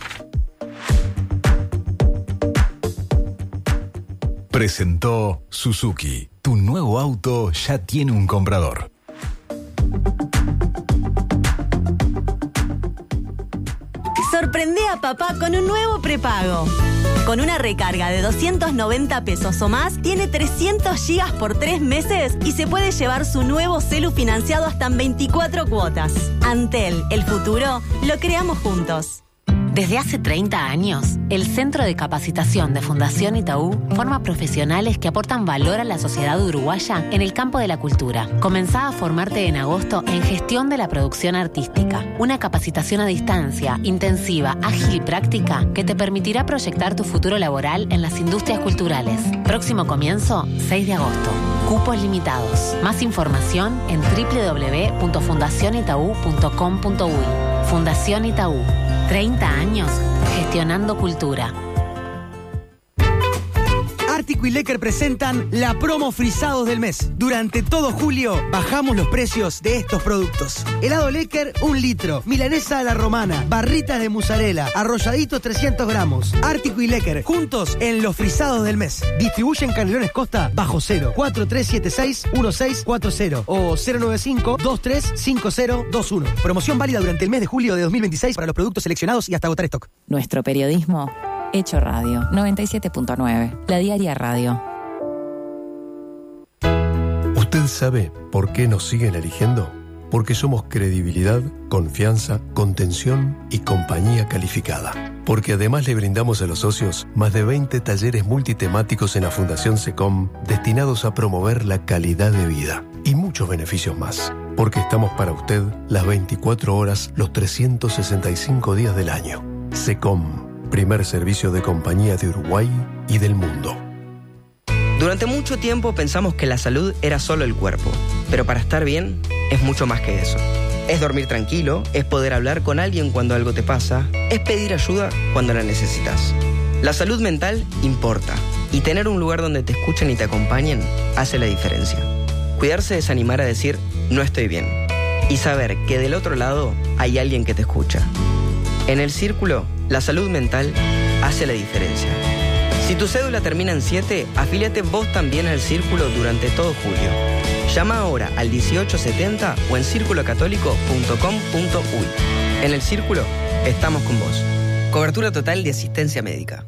Presentó Suzuki. Tu nuevo auto ya tiene un comprador. Sorprende a papá con un nuevo prepago. Con una recarga de doscientos noventa pesos o más, tiene trescientos gigas por tres meses y se puede llevar su nuevo celu financiado hasta en veinticuatro cuotas. Antel, el futuro, lo creamos juntos. Desde hace treinta años, el Centro de Capacitación de Fundación Itaú forma profesionales que aportan valor a la sociedad uruguaya en el campo de la cultura. Comenzá a formarte en agosto en Gestión de la Producción Artística, una capacitación a distancia, intensiva, ágil y práctica que te permitirá proyectar tu futuro laboral en las industrias culturales. Próximo comienzo, seis de agosto. Cupos limitados. Más información en doble u doble u doble u punto fundación itaú punto com punto uy. Fundación Itaú. treinta años gestionando cultura. Ártico y Lecker presentan la promo Frisados del mes. Durante todo julio bajamos los precios de estos productos. Helado Lecker, un litro. Milanesa a la romana. Barritas de mozzarella. Arrolladitos trescientos gramos. Ártico y Lecker, juntos en los Frisados del mes. Distribuyen Canelones Costa bajo cero. cuatro tres siete seis uno seis cuatro cero o cero nueve cinco dos tres cinco cero dos uno. Promoción válida durante el mes de julio de dos mil veintiséis para los productos seleccionados y hasta agotar stock. Nuestro periodismo hecho radio. noventa y siete punto nueve. La Diaria Radio. ¿Usted sabe por qué nos siguen eligiendo? Porque somos credibilidad, confianza, contención y compañía calificada. Porque además le brindamos a los socios más de veinte talleres multitemáticos en la Fundación SECOM destinados a promover la calidad de vida. Y muchos beneficios más. Porque estamos para usted las veinticuatro horas, los trescientos sesenta y cinco días del año. SECOM. Primer servicio de compañía de Uruguay y del mundo. Durante mucho tiempo pensamos que la salud era solo el cuerpo, pero para estar bien es mucho más que eso. Es dormir tranquilo, es poder hablar con alguien cuando algo te pasa, es pedir ayuda cuando la necesitas. La salud mental importa, y tener un lugar donde te escuchen y te acompañen hace la diferencia. Cuidarse es animar a decir, no estoy bien, y saber que del otro lado hay alguien que te escucha. En el Círculo, la salud mental hace la diferencia. Si tu cédula termina en siete, afíliate vos también al Círculo durante todo julio. Llama ahora al dieciocho setenta o en círculo católico punto com punto uy. En el Círculo, estamos con vos. Cobertura total de asistencia médica.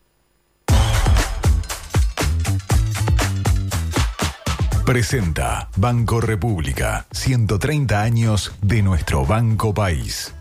Presenta Banco República. ciento treinta años de nuestro Banco País.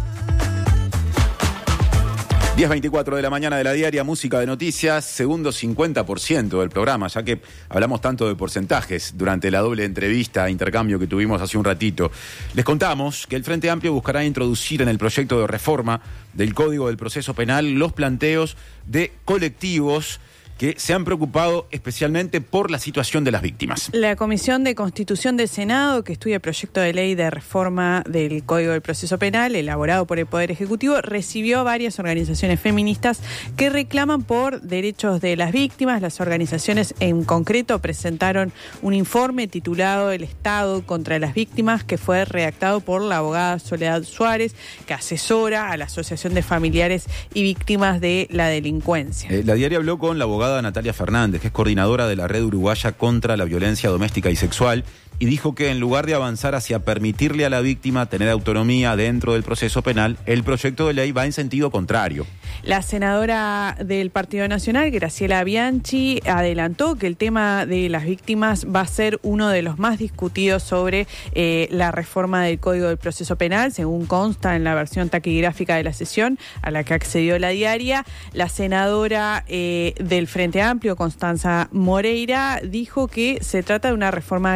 diez veinticuatro de la mañana de la Diaria, música de noticias, segundo cincuenta por ciento del programa, ya que hablamos tanto de porcentajes durante la doble entrevista, intercambio que tuvimos hace un ratito. Les contamos que el Frente Amplio buscará introducir en el proyecto de reforma del Código del Proceso Penal los planteos de colectivos que se han preocupado especialmente por la situación de las víctimas. La Comisión de Constitución del Senado, que estudia el proyecto de ley de reforma del Código del Proceso Penal, elaborado por el Poder Ejecutivo, recibió varias organizaciones feministas que reclaman por derechos de las víctimas. Las organizaciones en concreto presentaron un informe titulado El Estado contra las Víctimas, que fue redactado por la abogada Soledad Suárez, que asesora a la Asociación de Familiares y Víctimas de la Delincuencia. Eh, la Diaria habló con la abogada Natalia Fernández, que es coordinadora de la Red Uruguaya contra la Violencia Doméstica y Sexual, y dijo que en lugar de avanzar hacia permitirle a la víctima tener autonomía dentro del proceso penal, el proyecto de ley va en sentido contrario. La senadora del Partido Nacional, Graciela Bianchi, adelantó que el tema de las víctimas va a ser uno de los más discutidos sobre eh, la reforma del Código del Proceso Penal, según consta en la versión taquigráfica de la sesión a la que accedió la Diaria. La senadora eh, del Frente Amplio, Constanza Moreira, dijo que se trata de una reforma grande y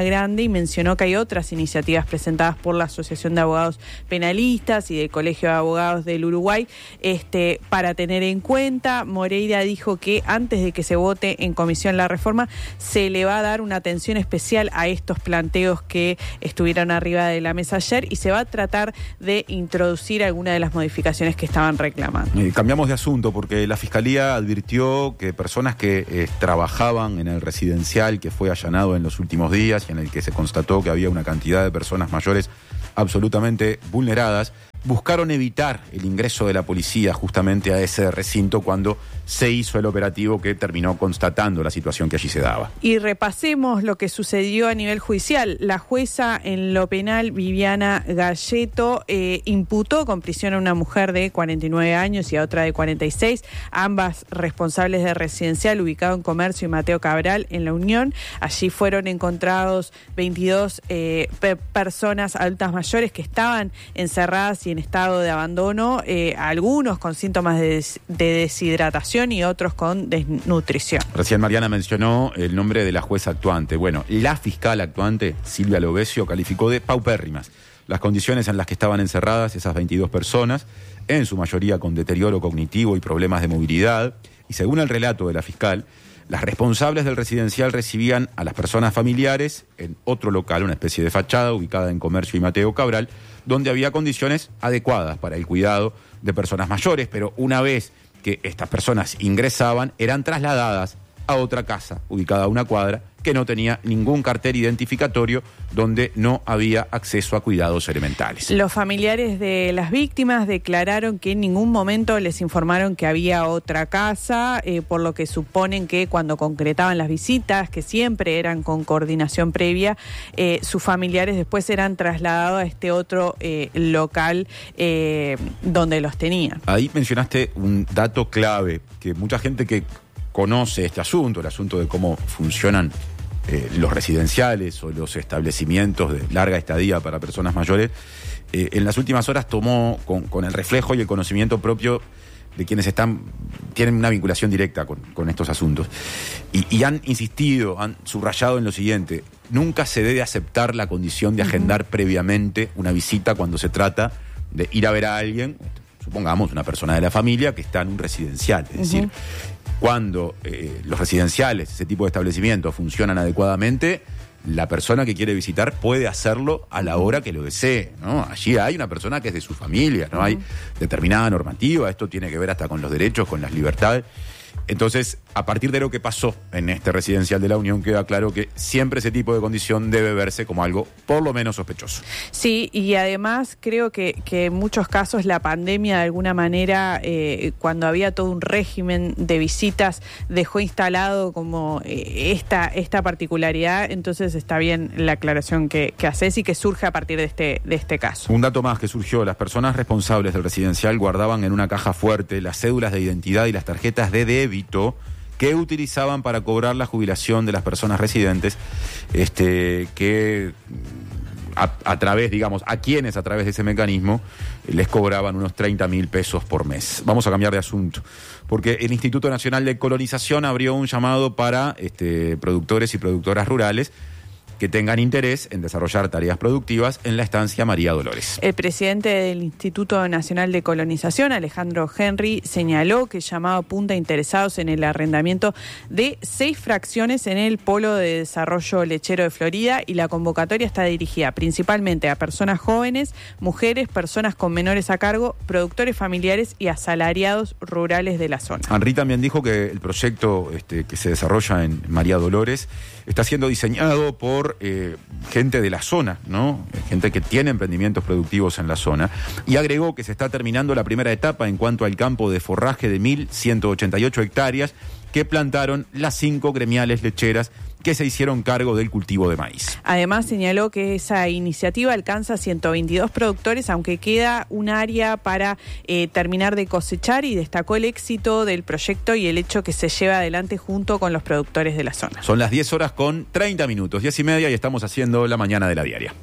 mencionó que hay otras iniciativas presentadas por la Asociación de Abogados Penalistas y del Colegio de Abogados del Uruguay este, para tener en cuenta. Moreira dijo que antes de que se vote en comisión la reforma, se le va a dar una atención especial a estos planteos que estuvieron arriba de la mesa ayer y se va a tratar de introducir algunas de las modificaciones que estaban reclamando. Eh, cambiamos de asunto porque la Fiscalía advirtió que personas que eh, trabajaban en el residencial que fue allanado en los últimos días y en el que se constató que había una cantidad de personas mayores absolutamente vulneradas, buscaron evitar el ingreso de la policía justamente a ese recinto cuando se hizo el operativo que terminó constatando la situación que allí se daba. Y repasemos lo que sucedió a nivel judicial. La jueza en lo penal, Viviana Galleto, eh, imputó con prisión a una mujer de cuarenta y nueve años y a otra de cuarenta y seis, ambas responsables de residencial ubicado en Comercio y Mateo Cabral en La Unión. Allí fueron encontrados veintidós eh, pe- personas adultas mayores que estaban encerradas y en estado de abandono, eh, algunos con síntomas de, des- de deshidratación y otros con desnutrición. Recién Mariana mencionó el nombre de la jueza actuante. Bueno, la fiscal actuante, Silvia Lovesio, calificó de paupérrimas las condiciones en las que estaban encerradas esas veintidós personas, en su mayoría con deterioro cognitivo y problemas de movilidad, y según el relato de la fiscal, las responsables del residencial recibían a las personas familiares en otro local, una especie de fachada ubicada en Comercio y Mateo Cabral, donde había condiciones adecuadas para el cuidado de personas mayores, pero una vez que estas personas ingresaban, eran trasladadas a otra casa, ubicada a una cuadra, que no tenía ningún cartel identificatorio, donde no había acceso a cuidados elementales. Los familiares de las víctimas declararon que en ningún momento les informaron que había otra casa, eh, por lo que suponen que cuando concretaban las visitas, que siempre eran con coordinación previa, eh, sus familiares después eran trasladados a este otro eh, local eh, donde los tenían. Ahí mencionaste un dato clave, que mucha gente que conoce este asunto, el asunto de cómo funcionan eh, los residenciales o los establecimientos de larga estadía para personas mayores, eh, en las últimas horas tomó con, con el reflejo y el conocimiento propio de quienes están tienen una vinculación directa con, con estos asuntos. Y, y han insistido, han subrayado en lo siguiente: nunca se debe aceptar la condición de agendar uh-huh. previamente una visita cuando se trata de ir a ver a alguien, supongamos una persona de la familia que está en un residencial. Es uh-huh. decir, cuando eh, los residenciales, ese tipo de establecimientos, funcionan adecuadamente, la persona que quiere visitar puede hacerlo a la hora que lo desee, ¿no? Allí hay una persona que es de su familia, no hay determinada normativa, esto tiene que ver hasta con los derechos, con las libertades. Entonces, a partir de lo que pasó en este residencial de La Unión, queda claro que siempre ese tipo de condición debe verse como algo por lo menos sospechoso. Sí, y además creo que, que en muchos casos la pandemia de alguna manera, eh, cuando había todo un régimen de visitas, dejó instalado como eh, esta, esta particularidad. Entonces está bien la aclaración que, que haces y que surge a partir de este, de este caso. Un dato más que surgió: las personas responsables del residencial guardaban en una caja fuerte las cédulas de identidad y las tarjetas de débito que utilizaban para cobrar la jubilación de las personas residentes, este, que a, a través, digamos, a quienes a través de ese mecanismo les cobraban unos treinta mil pesos por mes. Vamos a cambiar de asunto, porque el Instituto Nacional de Colonización abrió un llamado para este, productores y productoras rurales que tengan interés en desarrollar tareas productivas en la estancia María Dolores. El presidente del Instituto Nacional de Colonización, Alejandro Henry, señaló que el llamado apunta a interesados en el arrendamiento de seis fracciones en el Polo de Desarrollo Lechero de Florida, y la convocatoria está dirigida principalmente a personas jóvenes, mujeres, personas con menores a cargo, productores familiares y asalariados rurales de la zona. Henry también dijo que el proyecto este, que se desarrolla en María Dolores está siendo diseñado por eh, gente de la zona, ¿no? Gente que tiene emprendimientos productivos en la zona, y agregó que se está terminando la primera etapa en cuanto al campo de forraje de mil ciento ochenta y ocho hectáreas que plantaron las cinco gremiales lecheras que se hicieron cargo del cultivo de maíz. Además señaló que esa iniciativa alcanza ciento veintidós productores, aunque queda un área para eh, terminar de cosechar, y destacó el éxito del proyecto y el hecho que se lleva adelante junto con los productores de la zona. Son las diez horas con treinta minutos, diez y media, y estamos haciendo la mañana de la diaria.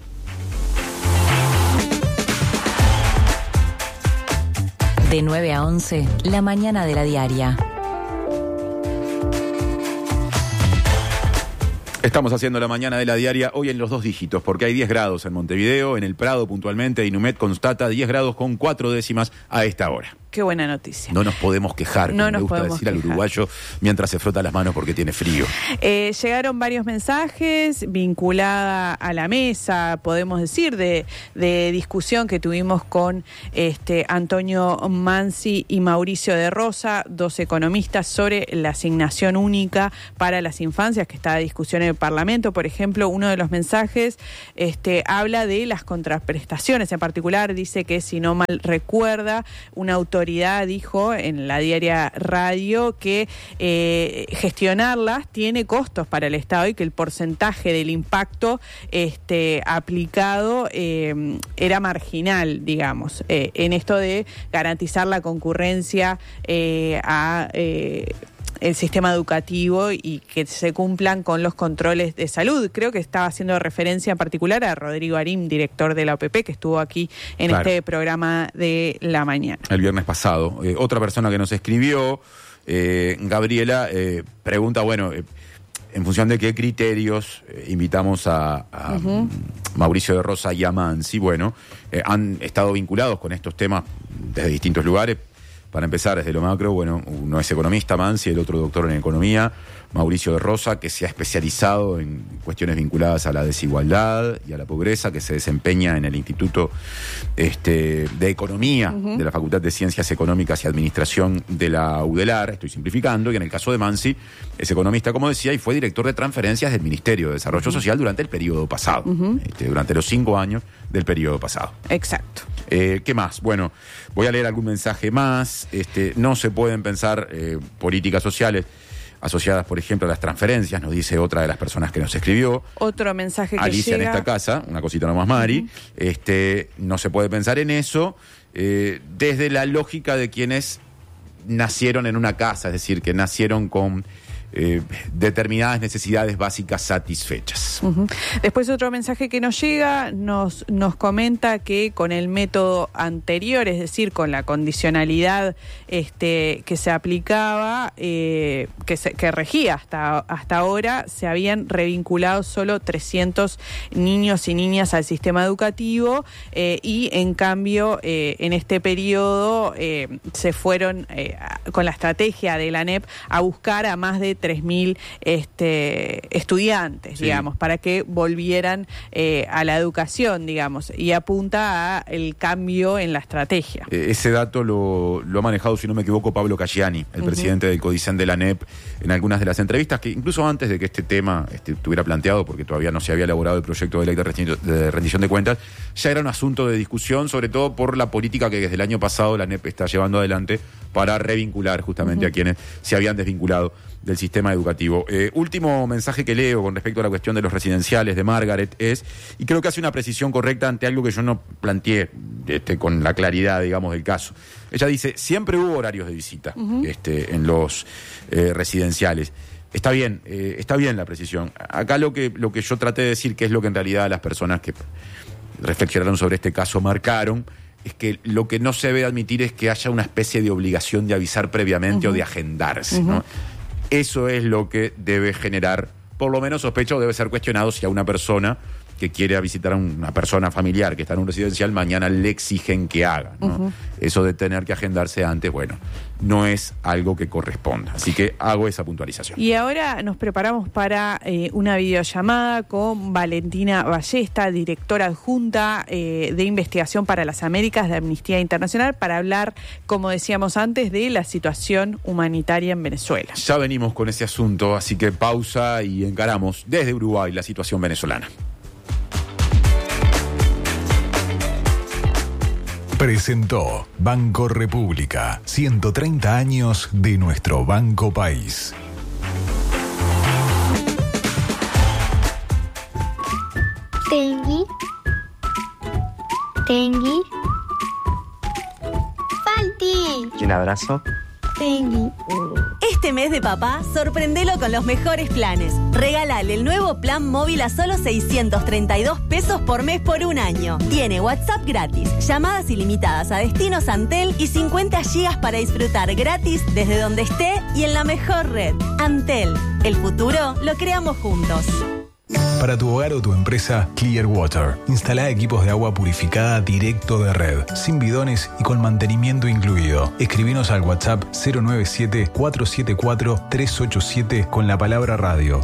De nueve a once, la mañana de la diaria. Estamos haciendo la mañana de la diaria hoy en los dos dígitos, porque hay diez grados en Montevideo, en el Prado puntualmente, Inumet constata diez grados con cuatro décimas a esta hora. Qué buena noticia. No nos podemos quejar, no como nos me gusta podemos decir al quejar. uruguayo mientras se frota las manos porque tiene frío. Eh, llegaron varios mensajes vinculada a la mesa, podemos decir, de, de discusión que tuvimos con este Antonio Mansi y Mauricio de Rosa, dos economistas, sobre la asignación única para las infancias, que está a discusión en el Parlamento. Por ejemplo, uno de los mensajes este, habla de las contraprestaciones. En particular, dice que, si no mal recuerda, una autoridad dijo en la diaria Radio que eh, gestionarlas tiene costos para el Estado y que el porcentaje del impacto este, aplicado eh, era marginal, digamos, eh, en esto de garantizar la concurrencia eh, a... Eh, el sistema educativo y que se cumplan con los controles de salud. Creo que estaba haciendo referencia en particular a Rodrigo Arim, director de la O P P, que estuvo aquí en Claro. este programa de la mañana. El viernes pasado. Eh, otra persona que nos escribió, eh, Gabriela, eh, pregunta, bueno, eh, en función de qué criterios eh, invitamos a, a Uh-huh. Mauricio de Rosa y a Mansi. Bueno, eh, han estado vinculados con estos temas desde distintos lugares. Para empezar, desde lo macro, bueno, uno es economista, Mansi, el otro doctor en economía, Mauricio de Rosa, que se ha especializado en cuestiones vinculadas a la desigualdad y a la pobreza, que se desempeña en el Instituto este, de Economía Uh-huh. de la Facultad de Ciencias Económicas y Administración de la UDELAR, estoy simplificando, y en el caso de Mansi es economista, como decía, y fue director de transferencias del Ministerio de Desarrollo Social durante el periodo pasado, Uh-huh. este, durante los cinco años del periodo pasado. Exacto. Eh, ¿Qué más? Bueno, voy a leer algún mensaje más. Este, no se pueden pensar eh, políticas sociales asociadas, por ejemplo, a las transferencias, nos dice otra de las personas que nos escribió. Otro mensaje que Alicia llega... en esta casa, una cosita nomás, Mari. Uh-huh. este, no se puede pensar en eso eh, desde la lógica de quienes nacieron en una casa, es decir, que nacieron con eh, determinadas necesidades básicas satisfechas. Uh-huh. Después otro mensaje que nos llega nos, nos comenta que con el método anterior, es decir, con la condicionalidad este, que se aplicaba, eh, que, se, que regía hasta, hasta ahora, se habían revinculado solo trescientos niños y niñas al sistema educativo eh, y en cambio eh, en este periodo eh, se fueron eh, con la estrategia de la A N E P a buscar a más de tres mil este, estudiantes, sí. digamos, para que volvieran eh, a la educación, digamos, y apunta a el cambio en la estrategia. Eh, ese dato lo, lo ha manejado, si no me equivoco, Pablo Caggiani, el uh-huh. presidente del CODICEN de la A N E P, en algunas de las entrevistas, que incluso antes de que este tema este, estuviera planteado, porque todavía no se había elaborado el proyecto de ley de rendición de, rendición de cuentas, ya era un asunto de discusión, sobre todo por la política que desde el año pasado la A N E P está llevando adelante para revincular justamente uh-huh. a quienes se habían desvinculado del sistema educativo. Eh, último mensaje que leo con respecto a la cuestión de los residenciales de Margaret es, y creo que hace una precisión correcta ante algo que yo no planteé este, con la claridad, digamos, del caso. Ella dice, siempre hubo horarios de visita uh-huh. este, en los eh, residenciales. Está bien, eh, está bien la precisión. Acá lo que, lo que yo traté de decir, que es lo que en realidad las personas que reflexionaron sobre este caso marcaron, es que lo que no se debe admitir es que haya una especie de obligación de avisar previamente uh-huh. o de agendarse, uh-huh. ¿no? Eso es lo que debe generar, por lo menos sospecha, o debe ser cuestionado si a una persona que quiere visitar a una persona familiar que está en un residencial, mañana le exigen que haga, ¿no? Uh-huh. Eso de tener que agendarse antes, bueno, no es algo que corresponda. Así que hago esa puntualización. Y ahora nos preparamos para eh, una videollamada con Valentina Ballesta, directora adjunta eh, de Investigación para las Américas de Amnistía Internacional, para hablar, como decíamos antes, de la situación humanitaria en Venezuela. Ya venimos con ese asunto, así que pausa y encaramos desde Uruguay la situación venezolana. Presentó Banco República, ciento treinta años de nuestro Banco País. Tengui. Tengui. Falti. ¿Y un abrazo? Tengui. Este mes de papá, sorprendelo con los mejores planes. Regálale el nuevo plan móvil a solo seiscientos treinta y dos pesos por mes por un año. Tiene WhatsApp gratis, llamadas ilimitadas a destinos Antel y cincuenta gigas para disfrutar gratis desde donde esté y en la mejor red. Antel, el futuro lo creamos juntos. Para tu hogar o tu empresa, Clearwater. Instalá equipos de agua purificada directo de red, sin bidones y con mantenimiento incluido. Escribinos al WhatsApp cero nueve siete, cuatro siete cuatro, tres ocho siete con la palabra radio.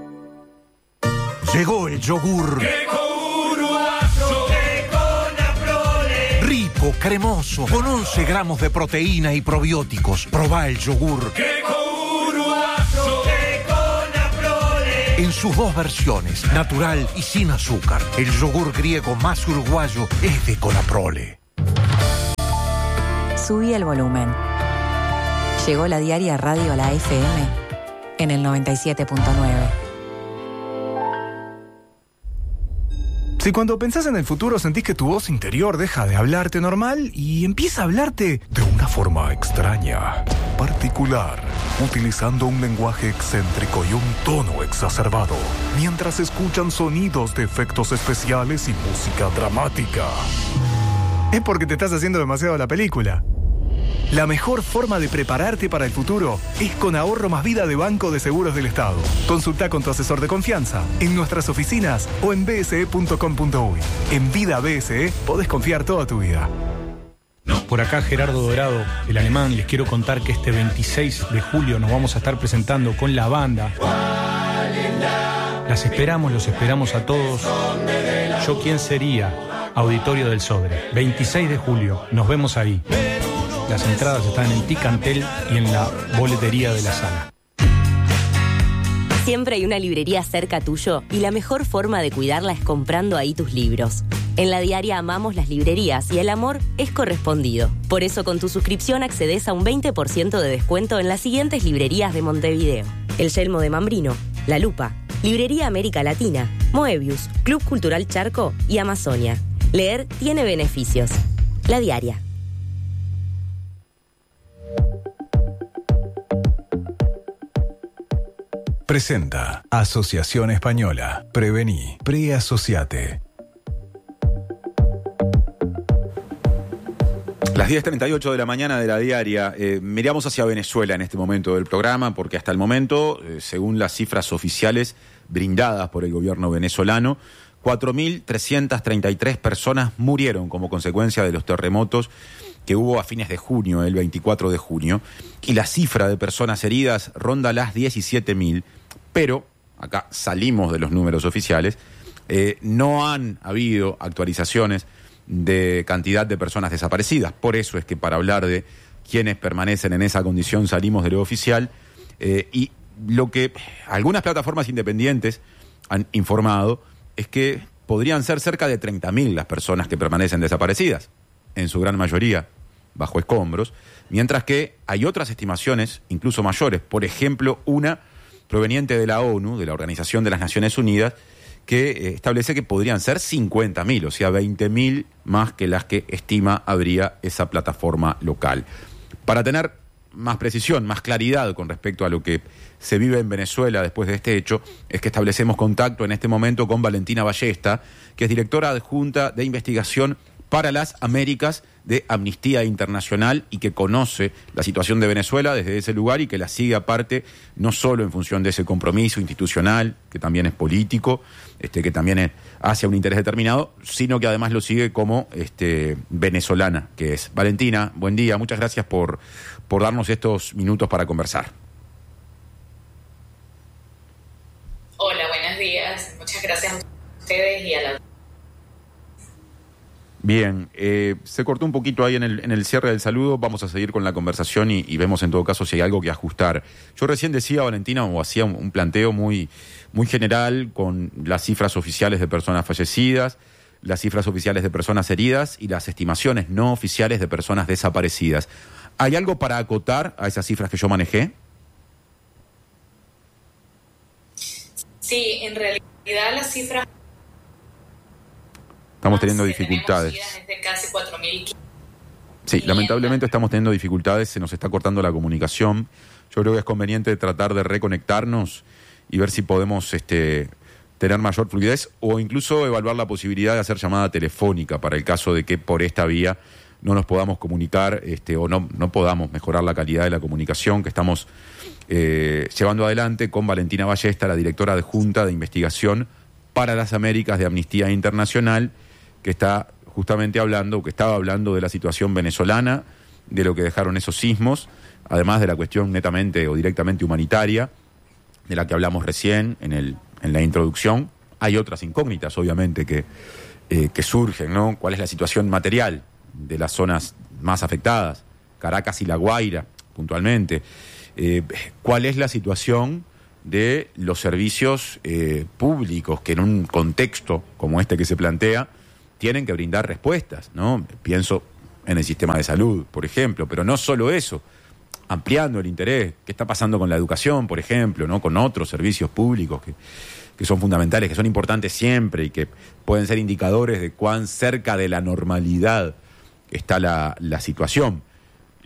Llegó el yogur. Rico, cremoso, con once gramos de proteína y probióticos. Probá el yogur. En sus dos versiones, natural y sin azúcar. El yogur griego más uruguayo es de Conaprole. Subí el volumen. Llegó la diaria Radio a la F M en el noventa y siete punto nueve. Si cuando pensás en el futuro sentís que tu voz interior deja de hablarte normal y empieza a hablarte de una forma extraña, particular, utilizando un lenguaje excéntrico y un tono exacerbado, mientras escuchan sonidos de efectos especiales y música dramática, es porque te estás haciendo demasiado la película. La mejor forma de prepararte para el futuro es con Ahorro Más Vida de Banco de Seguros del Estado. Consulta con tu asesor de confianza en nuestras oficinas o en b s e punto com punto u y. En Vida B S E podés confiar toda tu vida. Por acá Gerardo Dorado, el alemán. Les quiero contar que este veintiséis de julio nos vamos a estar presentando con la banda. Las esperamos, los esperamos a todos. Yo quién sería, Auditorio del Sodre. veintiséis de julio, nos vemos ahí. Las entradas están en Ticantel y en la boletería de la sala. Siempre hay una librería cerca tuyo y la mejor forma de cuidarla es comprando ahí tus libros. En la diaria amamos las librerías y el amor es correspondido. Por eso con tu suscripción accedes a un veinte por ciento de descuento en las siguientes librerías de Montevideo: El Yelmo de Mambrino, La Lupa, Librería América Latina, Moebius, Club Cultural Charco y Amazonia. Leer tiene beneficios. La diaria. Presenta Asociación Española. Prevení. Preasociate. Las diez treinta y ocho de la mañana de la diaria. Eh, miramos hacia Venezuela en este momento del programa, porque hasta el momento, eh, según las cifras oficiales brindadas por el gobierno venezolano, cuatro mil trescientas treinta y tres personas murieron como consecuencia de los terremotos que hubo a fines de junio, el veinticuatro de junio, y la cifra de personas heridas ronda las diecisiete mil, pero, acá salimos de los números oficiales, eh, no han habido actualizaciones de cantidad de personas desaparecidas. Por eso es que para hablar de quienes permanecen en esa condición salimos de lo oficial, eh, y lo que algunas plataformas independientes han informado es que podrían ser cerca de treinta mil las personas que permanecen desaparecidas, en su gran mayoría bajo escombros, mientras que hay otras estimaciones incluso mayores, por ejemplo, una proveniente de la ONU, de la Organización de las Naciones Unidas, que eh, establece que podrían ser cincuenta mil, o sea, veinte mil más que las que estima habría esa plataforma local. Para tener más precisión, más claridad con respecto a lo que se vive en Venezuela después de este hecho, es que establecemos contacto en este momento con Valentina Ballesta, que es directora adjunta de investigación para las Américas de Amnistía Internacional y que conoce la situación de Venezuela desde ese lugar y que la sigue aparte, no solo en función de ese compromiso institucional, que también es político, este, que también es hacia un interés determinado, sino que además lo sigue como este, venezolana, que es. Valentina, buen día, muchas gracias por, por darnos estos minutos para conversar. Hola, buenos días, muchas gracias a ustedes y a la... Bien, eh, se cortó un poquito ahí en el, en el cierre del saludo, vamos a seguir con la conversación y, y vemos en todo caso si hay algo que ajustar. Yo recién decía, Valentina, o hacía un, un planteo muy, muy general con las cifras oficiales de personas fallecidas, las cifras oficiales de personas heridas y las estimaciones no oficiales de personas desaparecidas. ¿Hay algo para acotar a esas cifras que yo manejé? Sí, en realidad las cifras... Estamos teniendo dificultades. Desde casi cuatro mil. Sí, lamentablemente estamos teniendo dificultades, se nos está cortando la comunicación. Yo creo que es conveniente tratar de reconectarnos y ver si podemos este, tener mayor fluidez o incluso evaluar la posibilidad de hacer llamada telefónica para el caso de que por esta vía no nos podamos comunicar este, o no, no podamos mejorar la calidad de la comunicación que estamos... Eh, Eh, llevando adelante con Valentina Ballesta, la directora adjunta de investigación para las Américas de Amnistía Internacional, que está justamente hablando, que estaba hablando de la situación venezolana, de lo que dejaron esos sismos, además de la cuestión netamente o directamente humanitaria, de la que hablamos recién en, el, en la introducción. Hay otras incógnitas, obviamente, que, eh, que surgen, ¿no? ¿Cuál es la situación material de las zonas más afectadas? Caracas y La Guaira, puntualmente. Eh, ¿Cuál es la situación de los servicios eh, públicos que en un contexto como este que se plantea tienen que brindar respuestas, ¿no? Pienso en el sistema de salud, por ejemplo, pero no solo eso, ampliando el interés, qué está pasando con la educación, por ejemplo, ¿no? Con otros servicios públicos que, que son fundamentales, que son importantes siempre y que pueden ser indicadores de cuán cerca de la normalidad está la, la situación.